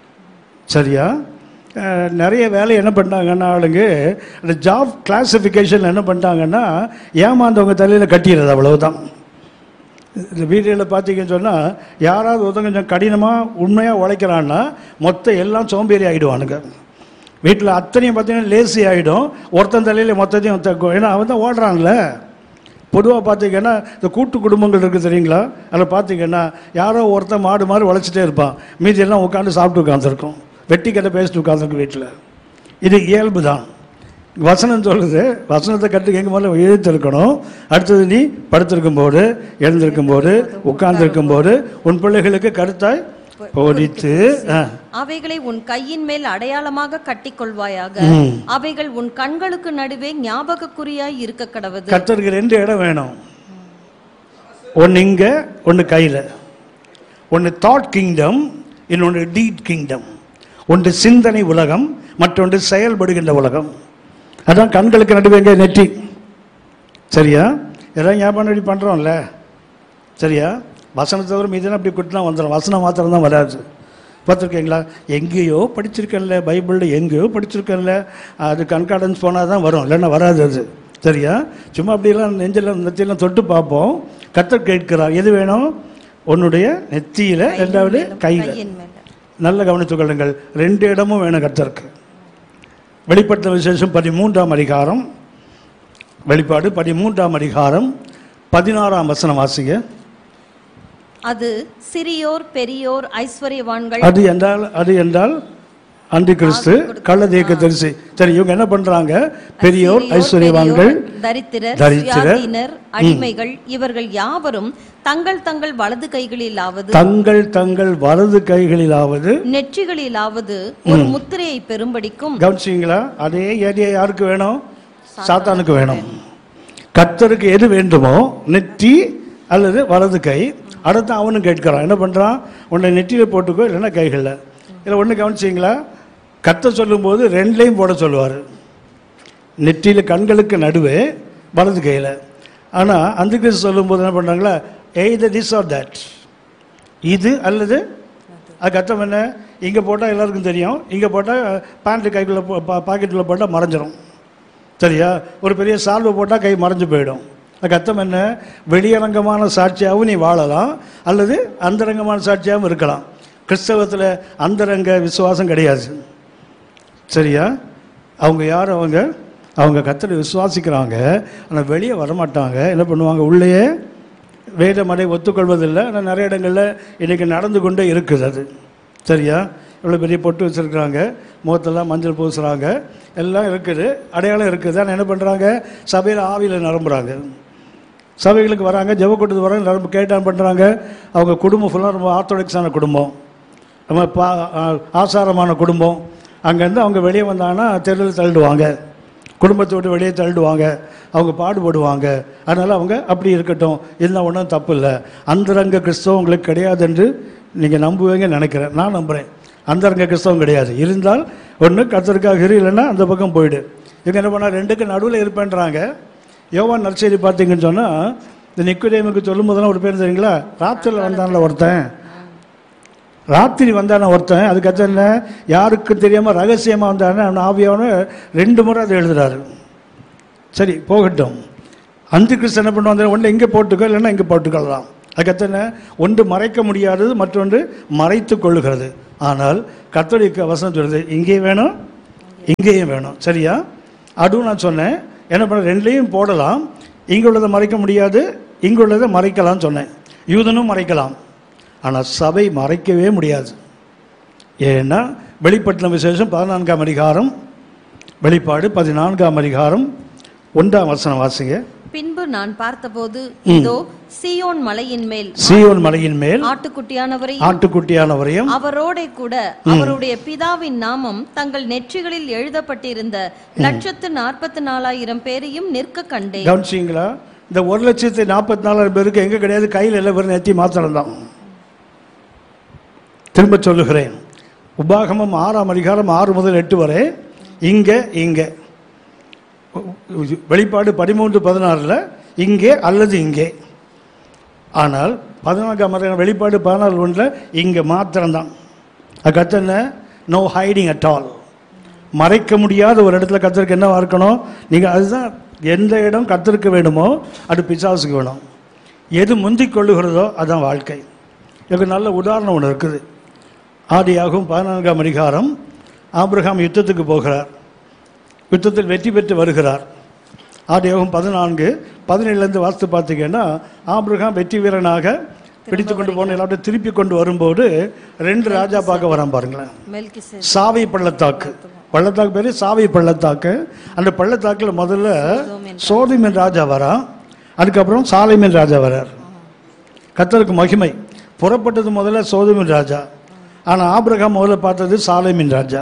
சரியா? நிறைய வேலை என்ன பண்ணிட்டாங்கன்னா ஆளுங்க அந்த ஜாப் கிளாஸிஃபிகேஷன் என்ன பண்ணிட்டாங்கன்னா ஏமாந்தவங்க தலையில் கட்டிடுறது, அவ்வளவுதான். இந்த வீடுகளில் பார்த்தீங்கன்னு சொன்னால் யாராவது ஒருத்தங்க கொஞ்சம் கடினமாக உண்மையாக உழைக்கிறான்னா மொத்தம் எல்லாம் சோம்பேறி ஆகிடுவானுங்க. வீட்டில் அத்தனையும் பார்த்தீங்கன்னா லேசி ஆகிடும். ஒருத்தன் தலையில் மொத்தத்தையும் தக்கும். ஏன்னா அவன் தான் ஓடுறான்ல. பொதுவாக பார்த்தீங்கன்னா இந்த கூட்டு குடும்பங்கள் இருக்குது தெரியுங்களா? அதில் பார்த்தீங்கன்னா யாரோ ஒருத்தன் மாடு மாதிரி உழைச்சிட்டே இருப்பான், மீதியெல்லாம் உட்காந்து சாப்பிட்டு உட்காந்துருக்கும், வெட்டி கதை பேசிட்டு உட்காந்துருக்கு வீட்டில். இது இயல்பு தான். வசனம் சொல்லுது, வசனத்தை கற்றுக்க எங்கே முதல்ல எழுத்திருக்கணும். அடுத்தது நீ படுத்திருக்கும் போது, எழுந்திருக்கும் போது, உட்கார்ந்திருக்கும் போது உன் பிள்ளைகளுக்கு கருத்தாய் போதித்து அவைகளை உன் கையின் மேல் அடையாளமாக கட்டிக்கொள்வாயாக. அவைகள் உன் கண்களுக்கு நடுவே ஞாபகக்குறியாய் இருக்க கடவுது. கர்த்தருக்கு ரெண்டு இடம் வேணும். ஒன்னு இங்க, ஒன்னு கையில. ஒன்னு தாட் கிங்டம், இன்னொன்று டீட் கிங்டம். ஒன்று சிந்தனை உலகம், மற்றொன்று செயல்படுகின்ற உலகம். அதான் கண்களுக்கு நடுவே எங்க நெற்றி. சரியா? எல்லாம் ஞாபகம் ரெடி பண்றோம்ல. சரியா? வசனத்தை தவிர மீதுனா அப்படி குட்டினா வந்துடும். வசனம் மாத்திரம் தான் வராது. பார்த்துருக்கீங்களா? எங்கேயோ படிச்சிருக்கேன்ல, பைபிளில் எங்கேயோ படிச்சிருக்கேன்ல, அது கன்கார்டன்ஸ் போனால் தான் வரும், இல்லைன்னா வராது அது. சரியா? சும்மா அப்படியெல்லாம் நெஞ்சில் நெத்தியெல்லாம் தொட்டு பார்ப்போம். கர்த்தர் கேட்கிறார், எது வேணும்? உன்னுடைய நெத்தியில், ரெண்டாவது கையில். நல்ல கவனித்துக் கொள்ளுங்கள், ரெண்டு இடமும் வேணும் கர்த்தருக்கு. வெளிப்படுத்த விசேஷம் பதிமூன்றாம் அதிகாரம், வெளிப்பாடு பதிமூன்றாம் அதிகாரம் பதினாறாம் வசனம் வாசிங்க. அது சிறியோர் பெரியோர் ஐஸ்வர்யவான்கள். அது என்றால் அது என்றால் அந்தி கிறிஸ்து, கள்ள தீர்க்கதரிசி. சரி, இவங்க என்ன பண்றாங்க? பெரியோர், ஐஸ்வர்யவான்கள், தரித்திரர், தரித்திரர், அடிமைகள், இவர்கள் யாவரும் தங்கள் தங்கள் வலது கைகளிலாவது தங்கள் தங்கள் வலது கைகளிலாவது நெற்றிகளிலாவது ஒரு முத்திரையை பெரும்படிக்கும். கவனிச்சீங்களா? அதே ஏரியா யாருக்கு வேணும்? சாத்தானுக்கு வேணும். கர்த்தருக்கு எது வேண்டுமோ, நெற்றி அல்லது வலது கை. அடுத்து அவனும் கேட்கிறான், என்ன பண்ணுறான்? உன்னை நெற்றியில் போட்டுக்கோ, இல்லைன்னா கைகளில். இதில் ஒன்று கவனிச்சிங்களா? கர்த்தர் சொல்லும்போது ரெண்டுலேயும் போட சொல்லுவார். நெற்றியில் கண்களுக்கு நடுவே, வலது கையில். ஆனால் அந்த கிறிஸ்து சொல்லும்போது என்ன பண்ணுறாங்களா? எய்தர் திஸ் ஆர் தட், இது அல்லது அதுக்கு அர்த்தம் என்ன? இங்கே போட்டால் எல்லாருக்கும் தெரியும், இங்கே போட்டால் பேண்ட்டு கைக்குள்ளே பாக்கெட்டில் போட்டால் மறைஞ்சிரும். சரியா? ஒரு பெரிய சால்வை போட்டால் கை மறைஞ்சு போயிடும். அதுக்கு அர்த்தம் என்ன? வெளியரங்கமான சாட்சியாகவும் நீ வாழலாம், அல்லது அந்தரங்கமான சாட்சியாகவும் இருக்கலாம். கிறிஸ்தவத்தில் அந்தரங்க விசுவாசம் கிடையாது. சரியா? அவங்க யார்? அவங்க அவங்க கர்த்தரை விசுவாசிக்கிறாங்க, ஆனால் வெளியே வரமாட்டாங்க. என்ன பண்ணுவாங்க? உள்ளேயே வேத மறை ஒத்துக்கொள்வதில்லை. ஆனால் நிறைய இடங்களில் இன்றைக்கி நடந்து கொண்டே இருக்குது அது. சரியா? இவ்வளோ பெரிய பொட்டு வச்சுருக்குறாங்க, முகத்தெல்லாம் மஞ்சள் பூசுகிறாங்க, எல்லாம் இருக்குது, அடையாளம் இருக்குது. ஆனால் என்ன பண்ணுறாங்க? சபையில் ஆவியில் நிரம்புகிறாங்க. சபைகளுக்கு வராங்க, ஜெப கூட்டத்துக்கு வராங்க, நிரம்பு கேட்டான் பண்ணுறாங்க. அவங்க குடும்பம் ஃபுல்லாக ரொம்ப ஆர்த்தடாக்ஸான குடும்பம், ரொம்ப பா ஆசாரமான குடும்பம். அங்கேருந்து அவங்க வெளியே வந்தாங்கன்னா தெருவில் தள்ளிடுவாங்க, குடும்பத்தை விட்டு வெளியே தள்ளிடுவாங்க, அவங்க பாடுபடுவாங்க. அதனால் அவங்க அப்படி இருக்கட்டும், இதெல்லாம் ஒன்றும் தப்பு இல்லை. அந்தரங்க கிறிஸ்தவம் உங்களுக்கு கிடையாது என்று நீங்கள் நம்புவீங்கன்னு நினைக்கிறேன். நான் நம்புகிறேன், அந்தரங்க கிறிஸ்தவம் கிடையாது. இருந்தால் ஒன்று கர்த்தருக்காக இரு, இல்லைன்னா அந்த பக்கம் போயிடு. இவங்க என்ன பண்ணால் ரெண்டுக்கு நடுவில் இருப்பேன்றாங்க. யோவான் நற்செய்தி பார்த்தீங்கன்னு சொன்னால், இந்த நிக்கோதேமுக்கு சொல்லும் போதெல்லாம் ஒரு பேர் தெரியுங்களா? ராத்திரியில் வந்தான்ல ஒருத்தன், ராத்திரி வந்தான ஒருத்தன். அதுக்கடுத்து என்ன? யாருக்கும் தெரியாமல் ரகசியமாக வந்தானே அவன் ஆவியானு ரெண்டு முறை அதை எழுதுறாரு. சரி, போகட்டும். அந்த கிறிஸ்து என்ன பண்ணுவாங்க? ஒன்று இங்கே போட்டுக்கோ, இல்லைன்னா இங்கே போட்டுக்கலாம். அதுக்கடுத்து என்ன? ஒன்று மறைக்க முடியாதது, மற்றொன்று மறைத்து கொள்ளுகிறது. ஆனால் கர்த்தருக்கு வசனம் சொல்லுது, இங்கேயும் வேணும், இங்கேயும் வேணும். சரியா? அதுவும் நான் சொன்னேன், என்ன பண்ண? ரெண்டுலேயும் போடலாம். இங்கே உள்ளதை மறைக்க முடியாது, இங்கே உள்ளதை மறைக்கலாம்னு சொன்னேன். யூதனும் மறைக்கலாம், ஆனால் சபை மறைக்கவே முடியாது. ஏன்னா வெளிப்படுத்தின விசேஷம் பதினான்காம் அதிகாரம், வெளிப்பாடு பதினான்காம் அதிகாரம் ஒன்றாம் வசனம் வாசிங்க. பின்பு நான் பார்த்தபோது இதோ சீயோன் மலையின் மேல் சீயோன் மலையின் மேல் ஆட்டுக்குட்டியானவரையும் ஆட்டுக்குட்டியானவரையும் அவரோட கூட அவருடைய பிதாவின் நாமம் தங்கள் நெற்றிகளில் எழுதப்பட்டிருந்த லட்சத்து நாற்பத்தி நாலாயிரம் பேரையும் நிற்க கண்டேன். கவனிச்சீங்களா? இந்த ஒரு லட்சத்து நாற்பத்தி நாலாயிரம் பேருக்கு எங்க கிடையாது, கையில் எல்லாம் வெறும் நெத்தி மாத்திரம் தான். திரும்ப சொல்லுகிறேன், உபாகமம் ஆறாம் அதிகாரம் ஆறு முதல் எட்டு வரை இங்கே இங்கே, வெளிப்பாடு பதிமூன்று பதினாறில் இங்கே அல்லது இங்கே. ஆனால் பதினான்காம் அதிகாரம் வெளிப்பாடு பதினாறு ஒன்றில் இங்கே மாத்திரம்தான். அதுக்கடுத்து என்ன? No hiding at all. மறைக்க முடியாத ஒரு இடத்துல கர்த்தருக்கு என்னவா இருக்கணும்? நீங்கள் அதுதான், எந்த இடம் கர்த்தருக்கு வேணுமோ அது பிசாசுக்கு வேணும். எது முந்திக் கொள்ளுகிறதோ அதுதான் வாழ்க்கை. எனக்கு நல்ல உதாரணம் ஒன்று இருக்குது. ஆதியாகும் பதினான்காம் அதிகாரம். ஆபிரகாம் யுத்தத்துக்கு போகிறார், யுத்தத்தில் வெற்றி பெற்று வருகிறார். ஆதியாகும் பதினான்கு பதினேழுலேருந்து வாஸ்து பார்த்தீங்கன்னா, ஆபிரகாம் வெற்றி வீரனாக பிடித்து கொண்டு போன எல்லாத்தையும் திருப்பி கொண்டு வரும்போது ரெண்டு ராஜா பார்க்க வரான் பாருங்களேன். சாவை பள்ளத்தாக்கு, பள்ளத்தாக்கு பேர் சாவை பள்ளத்தாக்கு. அந்த பள்ளத்தாக்கில் முதல்ல சோதோமின் ராஜா வரான், அதுக்கப்புறம் சாலேமின் ராஜா வரார். கர்த்தருக்கு மகிமை. புறப்பட்டது முதல்ல சோதோமின் ராஜா, ஆனால் ஆபிரகாம் முதல்ல பார்த்தது சாலேமின் ராஜா.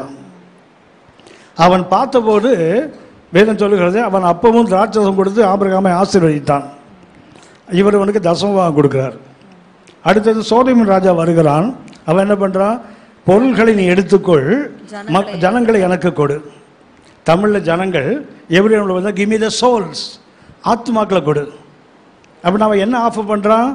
அவன் பார்த்தபோது வேதம் சொல்லுகிறது, அவன் அப்பவும் திராட்சரசம் கொடுத்து ஆபிரகாமை ஆசீர்வதித்தான். இவர் அவனுக்கு தசமபாகம் கொடுக்கிறார். அடுத்தது சோதோமின் ராஜா வருகிறான். அவன் என்ன பண்ணுறான்? பொருள்களை நீ எடுத்துக்கொள், ஜனங்களை எனக்கு கொடு. தமிழில் ஜனங்கள் எப்படி வந்து கிவ் மீ த சோல்ஸ், ஆத்மாக்களை கொடு அப்படின்னு அவன் என்ன ஆஃபர் பண்ணுறான்?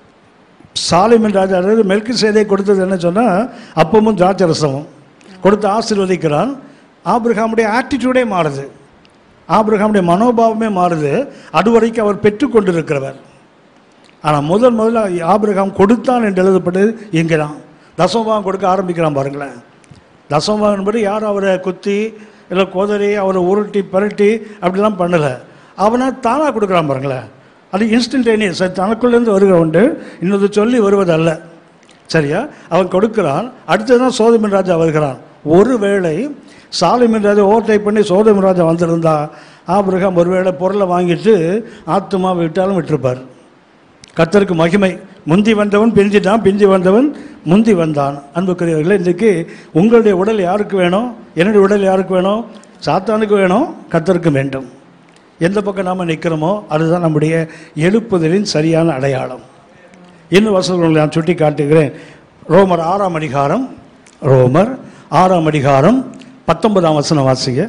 சாலேமின் ராஜா அதாவது மெல்கிசேதேக்கு கொடுத்தது என்ன சொன்னால் அப்பமும் திராட்சரசமும் கொடுத்து ஆசீர்வதிக்கிறான். ஆபிரகாமுடைய ஆட்டிடியூடே மாறுது, ஆபிரகாமுடைய மனோபாவமே மாறுது. அதுவரைக்கும் அவர் பெற்றுக்கொண்டிருக்கிறவர். ஆனால் முதல் முதல்ல ஆபிரகாம் கொடுத்தான் என்று எழுதப்பட்டது இங்கே தான். தசமபாகம் கொடுக்க ஆரம்பிக்கிறான் பாருங்களேன். தசமபாகம் என்பது யாரும் அவரை குத்தி இல்லை கோதறி அவரை உருட்டி பரட்டி அப்படிலாம் பண்ணலை. அவனை தானாக கொடுக்குறான் பாருங்களேன். அது இன்ஸ்டன்டேனியஸ், தனக்குள்ளேருந்து வருகிற உண்டு, இன்னொரு சொல்லி வருவதல்ல. சரியா? அவன் கொடுக்கிறான். அடுத்தது தான் சோதோமின் ராஜா வருகிறான். ஒருவேளை சாலேமின் ராஜா ஓவர்டேக் பண்ணி சோதோமின் ராஜா வந்திருந்தா ஆபிரகாம் ஒருவேளை பொருளை வாங்கிட்டு ஆத்துமா விட்டாலும் விட்டுருப்பார். கர்த்தருக்கு மகிமை. முந்தி வந்தவன் பிஞ்சிட்டான், பிஞ்சி வந்தவன் முந்தி வந்தான். அன்புக்குரியவர்களே, இன்றைக்கு உங்களுடைய உடல் யாருக்கு வேணும்? என்னுடைய உடல் யாருக்கு வேணும்? சாத்தானுக்கு வேணும், கர்த்தருக்கு வேண்டும். எந்த பக்கம் நாம் நிற்கிறோமோ அதுதான் நம்முடைய எழுப்புதலின் சரியான அடையாளம். இன்னும் வசனங்களை நான் சுட்டி காட்டுகிறேன். ரோமர் ஆறாம் அதிகாரம், ரோமர் ஆறாம் அதிகாரம் பத்தொன்பதாம் வசனம் வாசிங்க.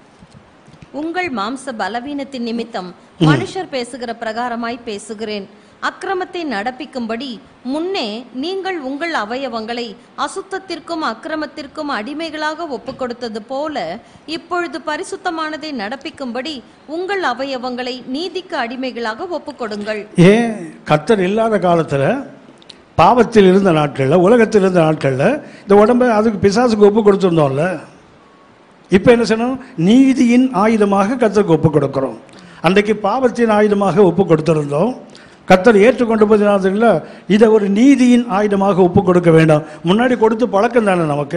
உங்கள் மாம்ச பலவீனத்தின் நிமித்தம் மனுஷர் பேசுகிற பிரகாரமாய் பேசுகிறேன். அக்கிரமத்தை நடப்பிக்கும்படி முன்னே நீங்கள் உங்கள் அவயவங்களை அசுத்தத்திற்கும் அக்கிரமத்திற்கும் அடிமைகளாக ஒப்புக் கொடுத்தது போல இப்பொழுது பரிசுத்தமானதை நடப்பிக்கும்படி உங்கள் அவயவங்களை நீதிக்கு அடிமைகளாக ஒப்புக் கொடுங்கள். ஏன் கர்த்தர் இல்லாத காலத்தில், பாவத்தில் இருந்த நாட்களில், உலகத்தில் இருந்த நாட்களில் இந்த உடம்பை அதுக்கு பிசாசுக்கு ஒப்பு கொடுத்துருந்தோம்ல. இப்போ என்ன செய்யணும்? நீதியின் ஆயுதமாக கர்த்தருக்கு ஒப்பு கொடுக்கிறோம். அன்றைக்கு பாவத்தின் ஆயுதமாக ஒப்பு கொடுத்திருந்தோம். கர்த்தர் ஏற்றுக்கொண்டு போதினால இதை ஒரு நீதியின் ஆயுதமாக ஒப்பு கொடுக்க வேண்டாம். முன்னாடி கொடுத்து பழக்கம் தானே நமக்கு.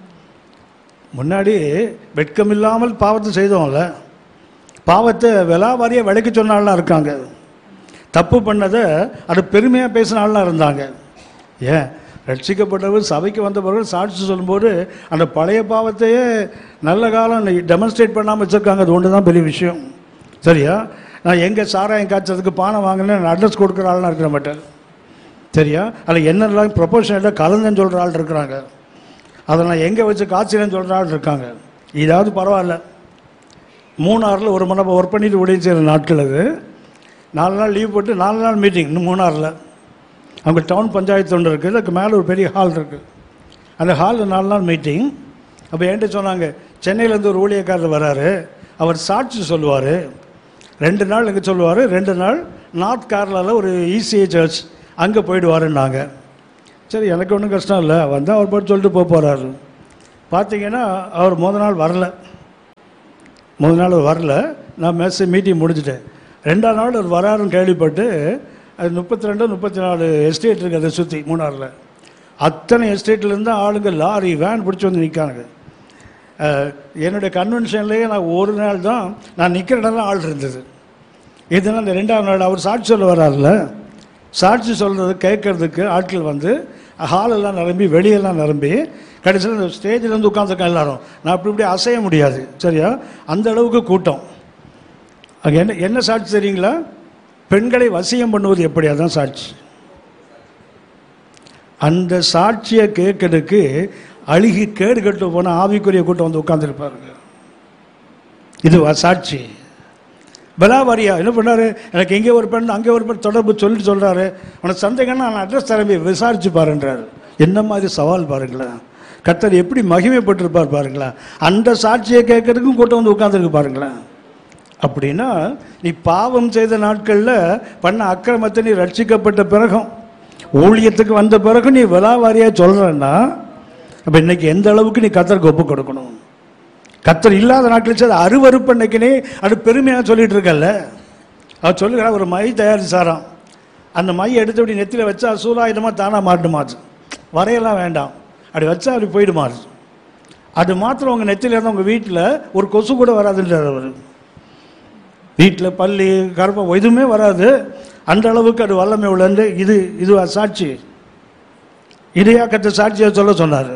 முன்னாடி வெட்கமில்லாமல் பாவத்தை செய்தோம்ல. பாவத்தை விலாவாரியாக விலைக்கு சொன்னாலாம் இருக்காங்க. தப்பு பண்ணதை அது பெருமையாக பேசினாலாம் இருந்தாங்க. ஏன் ரட்சிக்கப்பட்டவர் சபைக்கு வந்தவர்கள் சாட்சி சொல்லும்போது அந்த பழைய பாவத்தையே நல்ல காலம் டெமான்ஸ்ட்ரேட் பண்ணாமல் வச்சுருக்காங்க. அது ஒன்று தான் பெரிய விஷயம். சரியா? நான் எங்கே சாராயம் காய்ச்சதுக்கு பானை வாங்கினேன் நான் அட்ரஸ் கொடுக்குற ஆள்லாம் இருக்கிற மாட்டேன். சரியா? அதில் என்னெல்லாம் ப்ரொபோஷனலாக கலந்துன்னு சொல்கிற ஆள் இருக்கிறாங்க. அதை நான் எங்கே வச்சு காய்ச்சினேன்னு சொல்கிற ஆள் இருக்காங்க. இதாவது பரவாயில்ல. மூணாறில் ஒரு மணி ஒர்க் பண்ணிட்டு உடைய செய்கிற நாட்கள் அது. நாலு நாள் லீவ் போட்டு நாலு நாள் மீட்டிங் இன்னும் மூணாறில். அங்கே டவுன் பஞ்சாயத்து ஒன்று இருக்குது, அதுக்கு மேலே ஒரு பெரிய ஹால் இருக்குது. அந்த ஹாலில் நாலு நாள் மீட்டிங். அப்போ என்கிட்ட சொன்னாங்க, சென்னையிலேருந்து ஒரு ஊழியக்காரர் வராரு, அவர் சாட்சி சொல்லுவார். ரெண்டு நாள் எங்கே சொல்லுவார், ரெண்டு நாள் நார்த் கேரளாவில் ஒரு இசிஐ சர்ச் அங்கே போயிடுவாருன்னாங்க. சரி, எனக்கு ஒன்றும் கஷ்டம் இல்லை, வந்தால் அவர் போட்டு சொல்லிட்டு போக போகிறாரு. பார்த்தீங்கன்னா அவர் முதல் நாள் வரல. முதல் நாள் அவர் வரல. நான் மெசேஜ் மீட்டிங் முடிச்சுட்டேன். ரெண்டாம் நாள் அவர் வராருன்னு கேள்விப்பட்டு அது முப்பத்தி ரெண்டு முப்பத்தி நாலு எஸ்டேட் இருக்குது அதை சுற்றி மூணாறில். அத்தனை எஸ்டேட்லேருந்து ஆளுங்க லாரி வேன் பிடிச்சி வந்து நிற்காங்க. என்னுடைய கன்வென்ஷன்லேயே நான் ஒரு நாள் தான் நான் நிற்கிற இடம்லாம் ஆள் இருந்தது. இதனால் அந்த ரெண்டாவது நாள் அவர் சாட்சி சொல்ல வராருல, சாட்சி சொல்கிறது கேட்கறதுக்கு ஆட்கள் வந்து ஹாலெல்லாம் நிரம்பி வெளியெல்லாம் நிரம்பி கடைசியில் அந்த ஸ்டேஜில் வந்து உட்காந்துருக்கேன் எல்லாரும். நான் அப்படி இப்படி அசைய முடியாது. சரியா? அந்த அளவுக்கு கூட்டம். அங்கே என்ன என்ன சாட்சி தெரியுங்களா? பெண்களை வசியம் பண்ணுவது எப்படி, அதுதான் சாட்சி. அந்த சாட்சியை கேட்கறதுக்கு அழுகி கேடு கட்டு போன ஆவிக்குரிய கூட்டம் வந்து உட்காந்துருப்பாருங்க. இது சாட்சி. பலாவாரியா என்ன பண்ணாரு, எனக்கு எங்கே ஒரு பெண் அங்கே ஒரு பெண் தொடர்பு சொல்லிட்டு சொல்கிறாரு, உனக்கு சந்தேகம்னா நான் அட்ரஸ் தரம்பி விசாரிச்சு பாருன்றாரு. என்ன மாதிரி சவால் பாருங்களேன். கர்த்தர் எப்படி மகிமைப்பட்டிருப்பார் பாருங்களா. அந்த சாட்சியை கேட்கறதுக்கும் கூட்டம் வந்து உட்கார்ந்துருக்கு பாருங்களா. அப்படின்னா நீ பாவம் செய்த நாட்களில் பண்ண அக்கிரமத்தை நீ ரட்சிக்கப்பட்ட பிறகும் ஊழியத்துக்கு வந்த பிறகு நீ விலாவாரியாக சொல்கிறன்னா அப்போ இன்னைக்கு எந்த அளவுக்கு நீ கர்த்தருக்கு ஒப்பு கொடுக்கணும். கர்த்தர் இல்லாத நாட்களில் அது அருவருப்பு இன்னைக்குனே அது பெருமையாக சொல்லிட்டு இருக்கல்ல. அவர் சொல்லுகிற ஒரு மை தயாரிச்சாராம். அந்த மையை எடுத்து அப்படி நெத்தியில் வச்சா சூலாயுதமாக தானாக மாட்டுமாச்சு. வரையெல்லாம் வேண்டாம், அப்படி வச்சா அப்படி போயிடுமாறு. அது மாத்திரம் உங்கள் நெத்தியில் இருந்தால் உங்கள் வீட்டில் ஒரு கொசு கூட வராதுன்றார் அவர். வீட்டில் பள்ளி கருப்பம் எதுவுமே வராது. அந்த அளவுக்கு அது வல்லமை உள்ளது. இது இது சாட்சி, இதையா கற்ற சாட்சியை சொல்ல சொன்னார்.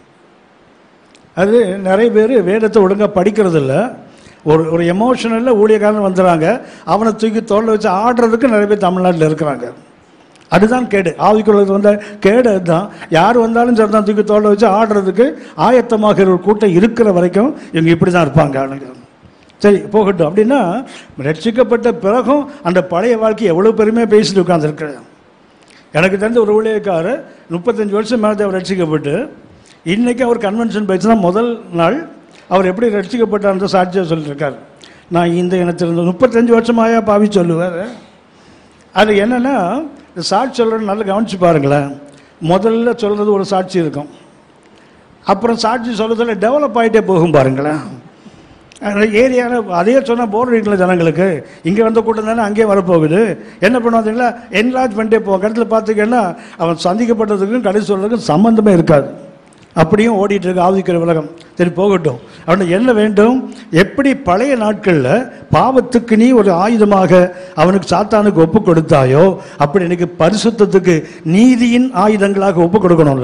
அது நிறைய பேர் வேதத்தை ஒழுங்காக படிக்கிறது இல்லை. ஒரு ஒரு எமோஷனலில் ஊழியக்காரன் வந்துடுறாங்க, அவனை தூக்கி தோளில் வச்சு ஆடுறதுக்கு நிறைய பேர் தமிழ்நாட்டில் இருக்கிறாங்க. அதுதான் கேடு. ஆவிக்குள்ளது வந்த கேடு அதுதான். யார் வந்தாலும் சரி தான் தூக்கி தோளில் வச்சு ஆடுறதுக்கு ஆயத்தமாக ஒரு கூட்டம் இருக்கிற வரைக்கும் இவங்க இப்படி தான் இருப்பாங்க ஆளுங்க. சரி போகட்டும். அப்படின்னா ரட்சிக்கப்பட்ட பிறகும் அந்த பழைய வாழ்க்கை எவ்வளோ பெருமையாக பேசிட்டு உட்காந்துருக்கிறேன். எனக்கு தெரிஞ்ச ஒரு ஊழியக்காரர் முப்பத்தஞ்சு வருஷம் மேலே அவர் ரட்சிக்கப்பட்டு இன்றைக்கி அவர் கன்வென்ஷன் பேசினா முதல் நாள் அவர் எப்படி ரட்சிக்கப்பட்டார்ன்ற சாட்சியாக சொல்லியிருக்கார். நான் இந்த இனத்திலிருந்து முப்பத்தஞ்சு வருஷமாயா பாவி சொல்லுவார். அது என்னென்னா சாட்சி சொல்கிறது நல்லா கவனித்து பாருங்களேன். முதல்ல சொல்கிறது ஒரு சாட்சி இருக்கும், அப்புறம் சாட்சி சொல்கிறதுல டெவலப் ஆகிட்டே போகும் பாருங்களேன். ஏரியாவில் அதே சொன்னால் போர் அடிக்கல ஜனங்களுக்கு. இங்கே வந்த கூட்டம் தானே அங்கேயே வரப்போகுது. என்ன பண்ணுவாங்களா என்லார்ஜ் பண்ணிட்டே போவாங்க. இடத்துல பார்த்துக்கன்னா அவன் சந்திக்கப்பட்டதுக்கும் கடைசி சொல்றதுக்கும் சம்பந்தமே இருக்காது. அப்படியும் ஓடிட்டு இருக்கு ஆவிக்கிற உலகம். சரி போகட்டும். அவனுக்கு என்ன வேண்டும்? எப்படி பழைய நாட்களில் பாவத்துக்கு நீ ஒரு ஆயுதமாக அவனுக்கு சாத்தானுக்கு ஒப்பு கொடுத்தாயோ அப்படி எனக்கு பரிசுத்தத்துக்கு நீதியின் ஆயுதங்களாக ஒப்பு கொடுக்கணும்ல.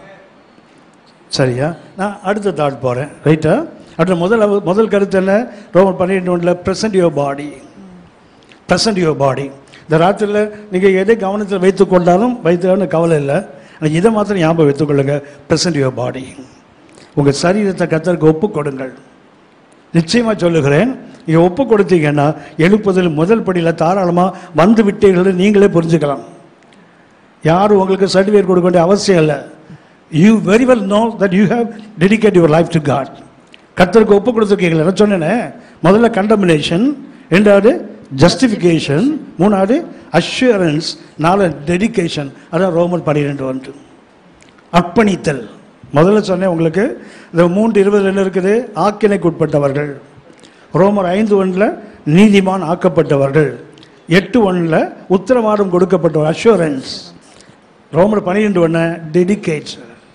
சரியா? நான் அடுத்த தாட் போகிறேன். ரைட்டா? அடுத்த முதல் முதல் கருத்து என்ன? ரோமர் பன்னிரெண்டு ஒன்றில் present your body. Present your body. இந்த ராத்திரியில் நீங்கள் எதை கவனத்தில் வைத்து கொண்டாலும் வைத்து கவலை இல்லை. ஆனால் இதை மாத்திரம் ஞாபகம் வைத்துக்கொள்ளுங்க. Present your body. உங்கள் சரீரத்தை கர்த்தருக்கு ஒப்பு கொடுங்கள். நிச்சயமாக சொல்லுகிறேன், நீங்கள் ஒப்பு கொடுத்தீங்கன்னா எழுப்புதல் முதல் படியில் தாராளமாக வந்து விட்டீர்கள் நீங்களே புரிஞ்சுக்கலாம். யாரும் உங்களுக்கு சர்டிஃபிகேட் கொடுக்க வேண்டிய அவசியம் இல்லை. You very well know that you have dedicate your life to God. கர்த்தருக்கு ஒப்பு கொடுத்துருக்கீங்களா? என்ன சொன்னேன்னு முதல்ல கண்டமினேஷன், ரெண்டாவது ஜஸ்டிஃபிகேஷன், மூணாவது அஷ்யூரன்ஸ், நாலு டெடிகேஷன். அதான் ரோமர் பன்னிரெண்டு ஒன்று அர்ப்பணித்தல். முதல்ல சொன்னேன் உங்களுக்கு இந்த மூன்று இருபது என்ன இருக்குது? ஆக்கினைக்கு உட்பட்டவர்கள். ரோமர் ஐந்து ஒன்றில் நீதிமான் ஆக்கப்பட்டவர்கள். எட்டு ஒன்றில் உத்தரவாதம் கொடுக்கப்பட்டவர் அஷ்யூரன்ஸ். ரோமர் பன்னிரெண்டு ஒன்று டெடிகேட்,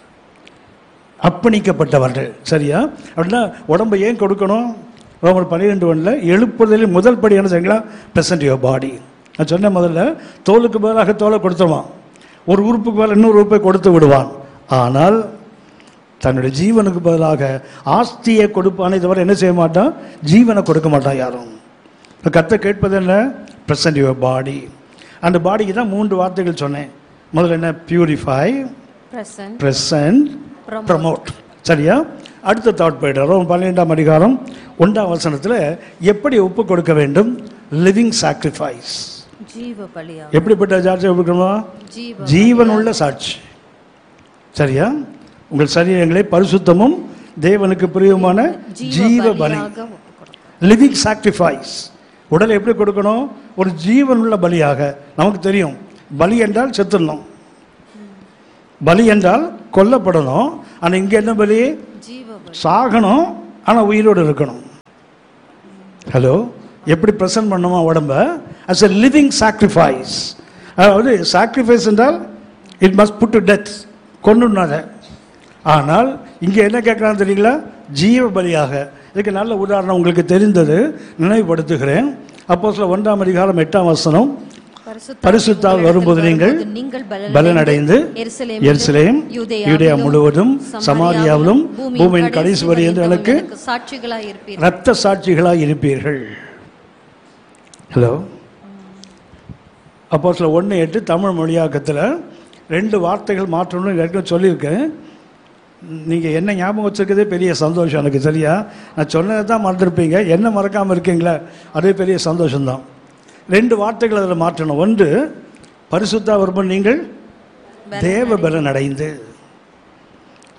அர்ப்பணிக்கப்பட்டவர்கள். சரியா? அப்படின்னா உடம்பை ஏன் கொடுக்கணும்? ரோமர் பன்னிரெண்டு ஒன்றில் எழுப்புதலில் முதல் படி என்ன செய்யுங்களா? Present your body. நான் சொன்ன முதல்ல தோலுக்கு பதிலாக தோலை கொடுத்துருவான், ஒரு உறுப்புக்கு பதிலாக இன்னொரு உறுப்பை கொடுத்து விடுவான். ஆனால் தன்னுடைய ஜீவனுக்கு பதிலாக ஆஸ்தியை கொடுப்பானே தவிர என்ன செய்ய மாட்டான்? ஜீவனை கொடுக்க மாட்டான் யாரும். இப்போ கத்தை கேட்பது என்ன? Present your body. அந்த பாடிக்கு தான் மூன்று வார்த்தைகள் சொன்னேன். முதல்ல என்ன? Purify, present, promote. சரியா? அடுத்த தாட் போய்ட்டு பன்னிரெண்டாம் அதிகாரம் ஒன்றாம் வசனத்தில் எப்படி ஒப்பு கொடுக்க வேண்டும்? Living sacrifice. எப்படிப்பட்ட சாட்சி கொடுக்கணுமா? ஜீவன் உள்ள சாட்சி. சரியா? உங்கள் சரீரங்களை பரிசுத்தமும் தேவனுக்கு பிரியமான ஜீவ பலி, லிவிங் சாக்ரிஃபைஸ். உடலை எப்படி கொடுக்கணும்? ஒரு ஜீவன் உள்ள பலியாக. நமக்கு தெரியும் பலி என்றால் செத்துடணும், பலி என்றால் கொல்லப்படணும். ஆனால் இங்கே என்ன பலி? சாகணும், ஆனால் உயிரோடு இருக்கணும். ஹலோ, எப்படி ப்ரெசன்ட் பண்ணுமா உடம்ப? As a living sacrifice. அதாவது சாக்ரிஃபைஸ் என்றால் it must put to death, கொண்டுனாத. ஆனால் இங்கே என்ன கேட்குறான்னு தெரியுங்களா? ஜீவ பலியாக. இதுக்கு நல்ல உதாரணம் உங்களுக்கு தெரிந்தது, நினைவுபடுத்துகிறேன். அப்போஸ்தலர் ஒன்றாம் அதிகாரம் எட்டாம் வசனம், பரிசுத்தால் வரும்போது நீங்கள் பலனடைந்து எருசலேம், யூதேயா முழுவதும், சமாரியாவிலும், பூமியின் கடைசி வரை என்று எனக்கு இரத்த சாட்சிகளாய் இருப்பீர்கள். ஹலோ, அப்போஸ்தலர் ஒன்று எட்டு தமிழ் மொழியாக்கத்தில் ரெண்டு வார்த்தைகள் மாற்றணும்னு ஏற்கனவே சொல்லியிருக்கேன். நீங்கள் என்ன ஞாபகம் வச்சுருக்கதே பெரிய சந்தோஷம் எனக்கு. சரியா? நான் சொன்னதை தான் மறந்துருப்பீங்க, என்ன மறக்காமல் இருக்கீங்களா? அதே பெரிய சந்தோஷம்தான். ரெண்டு வார்த்தைகள் அதில் மாற்றணும். ஒன்று, பரிசுத்தா வரும்போது நீங்கள் தேவ பலன் அடைந்து.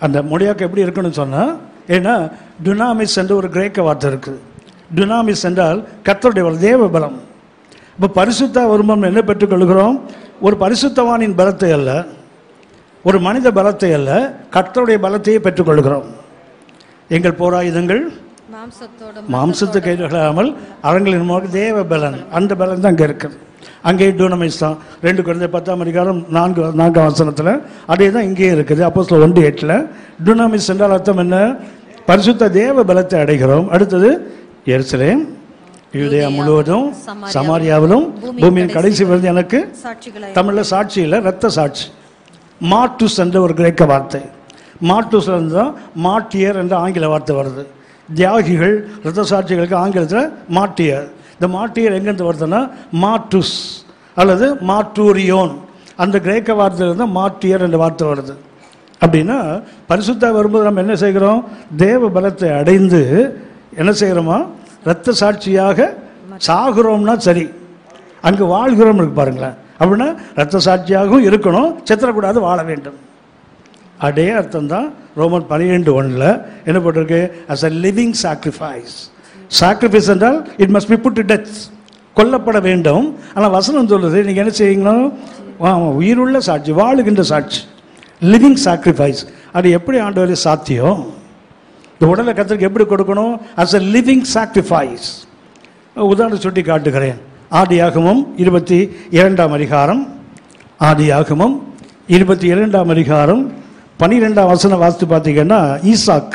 அந்த மொழியாக்கம் எப்படி இருக்குன்னு சொன்னால், ஏன்னா டுனாமிஸ் என்ற ஒரு கிரேக்க வார்த்தை இருக்குது. டுனாமிஸ் என்றால் கர்த்தருடைய ஒரு தேவ பலம். இப்போ பரிசுத்த வரும்பம் என்ன பெற்றுக்கொள்கிறோம்? ஒரு பரிசுத்தவானின் பலத்தை அல்ல, ஒரு மனித பலத்தை அல்ல, கர்த்தருடைய பலத்தையே பெற்றுக்கொள்கிறோம். எங்கள் போராயுதங்கள் மாம்சத்தை கைகளாமல் அரங்களின் மூலம் தேவ பலன், அந்த பலன் தான் அங்கே இருக்குது. அங்கே டூனமைஸ் தான். ரெண்டு குழந்தை பத்தாம் அதிகாரம் நான்கு நான்காம் வசனத்தில் அதே தான் இங்கேயும் இருக்குது. அப்போ சில ஒன்று எட்டில் டூனமிஸ் என்றால் அர்த்தம் என்ன? பரிசுத்த தேவ பலத்தை அடைகிறோம். அடுத்தது எருசலேம் யூதேயா முழுவதும் சமாரியாவிலும் பூமியின் கடைசி வருது எனக்கு தமிழில் சாட்சி இல்லை, ரத்த சாட்சி. மார்டூஸ் என்ற ஒரு கிரேக்க வார்த்தை. மார்டூஸ் தான் மார்ட்டியர் என்ற ஆங்கில வார்த்தை வருது. தியாகிகள் ரத்த சாட்சிகளுக்கு ஆங்கிலத்தில் மார்ட்டியர். இந்த மார்ட்டியர் எங்கேருந்து வருதுன்னா மார்டூஸ் அல்லது மார்டூரியோன், அந்த கிரேக்க வார்த்தையிலிருந்து மார்ட்டியர் என்ற வார்த்தை வருது. அப்படின்னா பரிசுத்தா வரும்போது நம்ம என்ன செய்கிறோம்? தேவ பலத்தை அடைந்து என்ன செய்கிறோமா? இரத்த சாட்சியாக சாகுறோம்னா சரி, அங்கே வாழ்கிறோம் இருக்கு பாருங்களேன். அப்படின்னா இரத்த சாட்சியாகவும் இருக்கணும், செத்துறக்கூடாது, வாழ வேண்டும். அதே அர்த்தம் தான் ரோமன் பன்னிரெண்டு ஒன்றில் என்ன போட்டிருக்கு? As a living sacrifice. Sacrifice என்றால் it must be put to death, கொல்லப்பட வேண்டும். ஆனால் வசனம் சொல்லுது நீங்கள் என்ன செய்யணும்? உயிருள்ள சாட்சி, வாழுகின்ற சாட்சி, லிவிங் சாக்ரிஃபைஸ். அது எப்படி ஆண்டவரே சாத்தியம்? இந்த உடலை கர்த்தருக்கு எப்படி கொடுக்கணும்? As a living sacrifice. உதாரணம் சுட்டி காட்டுகிறேன். ஆதியாகமம் இருபத்தி இரண்டாம் அதிகாரம், ஆதியாகமம் இருபத்தி இரண்டாம் அதிகாரம் பனிரெண்டாம் வசனம் வாசித்து பார்த்தீங்கன்னா, ஈசாக்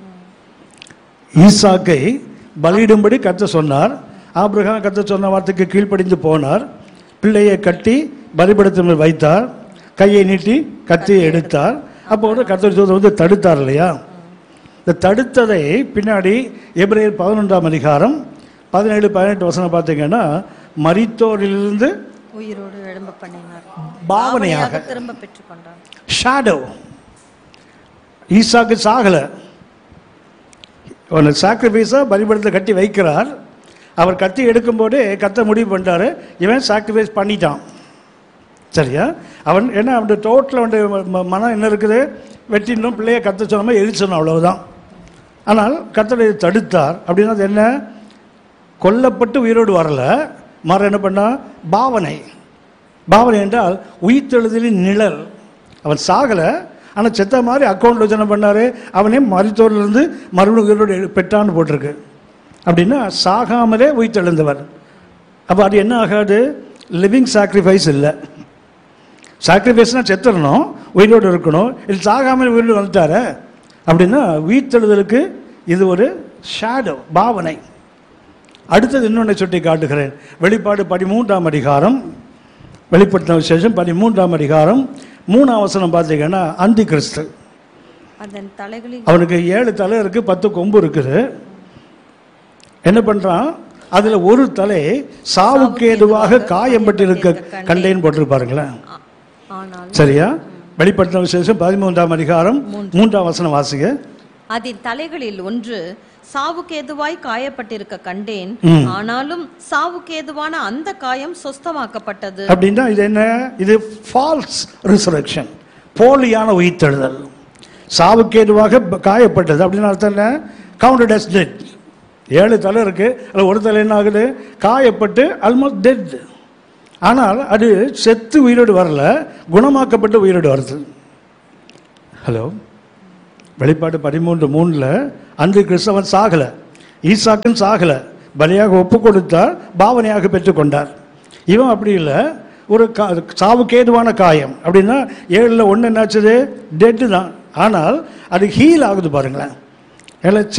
ஈசாக்கை பலியிடும்படி கர்த்தர் சொன்னார். ஆபிரகாம் கர்த்தர் சொன்ன வார்த்தைக்கு கீழ்ப்படிந்து போனார். பிள்ளையை கட்டி பலிபீடத்தில் வைத்தார், கையை நீட்டி கத்தியை எடுத்தார். அப்போ வந்து கர்த்தர் தூதர் வந்து தடுத்தார் இல்லையா? இந்த தடுத்ததை பின்னாடி எபிரேயர் பதினொன்றாம் அதிகாரம் பதினேழு பதினெட்டு வசனம் பார்த்தீங்கன்னா, மரித்தோரிலிருந்து உயிரோடு எழும்ப பண்ணினார், பாவனையாக திரும்ப பெற்றுக்கொண்டார். ஷாடோ. ஈசாக்கு சாகல, சாக்ரிஃபைஸா பலிபீடத்தை கட்டி வைக்கிறார். அவர் கத்தி எடுக்கும் போதே கத்த முடிவு பண்ணிட்டாரு, இவன் சாக்ரிஃபைஸ் பண்ணிட்டான். சரியா? அவன் என்ன, அவனுடைய டோட்டல் அவனுடைய மனம் என்ன இருக்குது? வெட்டினும் பிள்ளைய கத்த சொன்ன மாதிரி எரிச்சணும், அவ்வளவுதான். ஆனால் கத்தரை தடுத்தார். அப்படின்னா என்ன? கொல்லப்பட்டு உயிரோடு வரல, மற என்ன பண்ணா? பாவனை. பாவனை என்றால் உயிர்த்தெழுதலின் நிழல். அவன் சாகலை, ஆனால் செத்த மாதிரி அக்கௌண்ட் யோசனை பண்ணார். அவனே மருத்துவரிலிருந்து மறுபடியும் உயிரோடு பெற்றான்னு போட்டிருக்கு. அப்படின்னா சாகாமலே உயிர்த்தெழுந்தவர். அப்போ அது என்ன ஆகாது? லிவிங் சாக்ரிஃபைஸ் இல்லை. சாக்ரிஃபைஸ்னால் செத்துடணும், உயிரோடு இருக்கணும். இது சாகாமல் உயிரோடு வந்துட்டார. அப்படின்னா உயிர்த்தெழுதலுக்கு இது ஒரு ஷேடோ, பாவனை. அடுத்தது இன்னொன்று சுட்டி காட்டுகிறேன். வெளிப்பாடு பதிமூன்றாம் அதிகாரம், வெளிப்படுத்தின விசேஷம் பதிமூன்றாம் அதிகாரம் மூணாம் வசனம் பார்த்தீங்கன்னா, அந்தி கிறிஸ்து. அவனுக்கு ஏழு தலை இருக்கு, பத்து கொம்பு இருக்குது. என்ன பண்றான்? அதுல ஒரு தலை சாவுக்கு ஏதுவாக காயம்பட்டிருக்க கண்டேன் போட்டிருப்பாருங்களேன். சரியா? வெளிப்படுத்தின விசேஷம் பதிமூன்றாம் அதிகாரம் மூன்றாம் வசனம் வாசிங்க. அதின் தலைகளில் ஒன்று சாவுக்கேதுவாய் காயப்பட்டிருக்க கண்டேன், ஆனாலும் சாவுக்கேதுவான அந்த காயம் சொஸ்தமாக்கப்பட்டது. அப்படின்னா இது என்ன? இது ஃபால்ஸ் ரிசரக்ஷன், போலியான உயிர்த்தெழுதல். சாவுக்கேதுவாக காயப்பட்டது அப்படின்னு அர்த்தம் என்ன? Counted as dead. ஏழு தலை இருக்கு, அதில் ஒரு தலை என்ன ஆகுது? காயப்பட்டு ஆல்மோஸ்ட் டெட். ஆனால் அது செத்து உயிரோடு வரல, குணமாக்கப்பட்டு உயிரோடு வருது. ஹலோ, வெளிப்பாடு பதிமூன்று மூணுல அந்த கிறிஸ்தவன் சாகல, ஈசாக்கும் சாகல, பலியாக ஒப்பு கொடுத்தார், பாவனையாக பெற்றுக்கொண்டார். இவன் அப்படி இல்லை, ஒரு கா சாவுக்கேதுவான காயம். அப்படின்னா ஏழுல ஒன்று என்னாச்சுது? டெட்டு தான். ஆனால் அது ஹீல் ஆகுது பாருங்களேன்.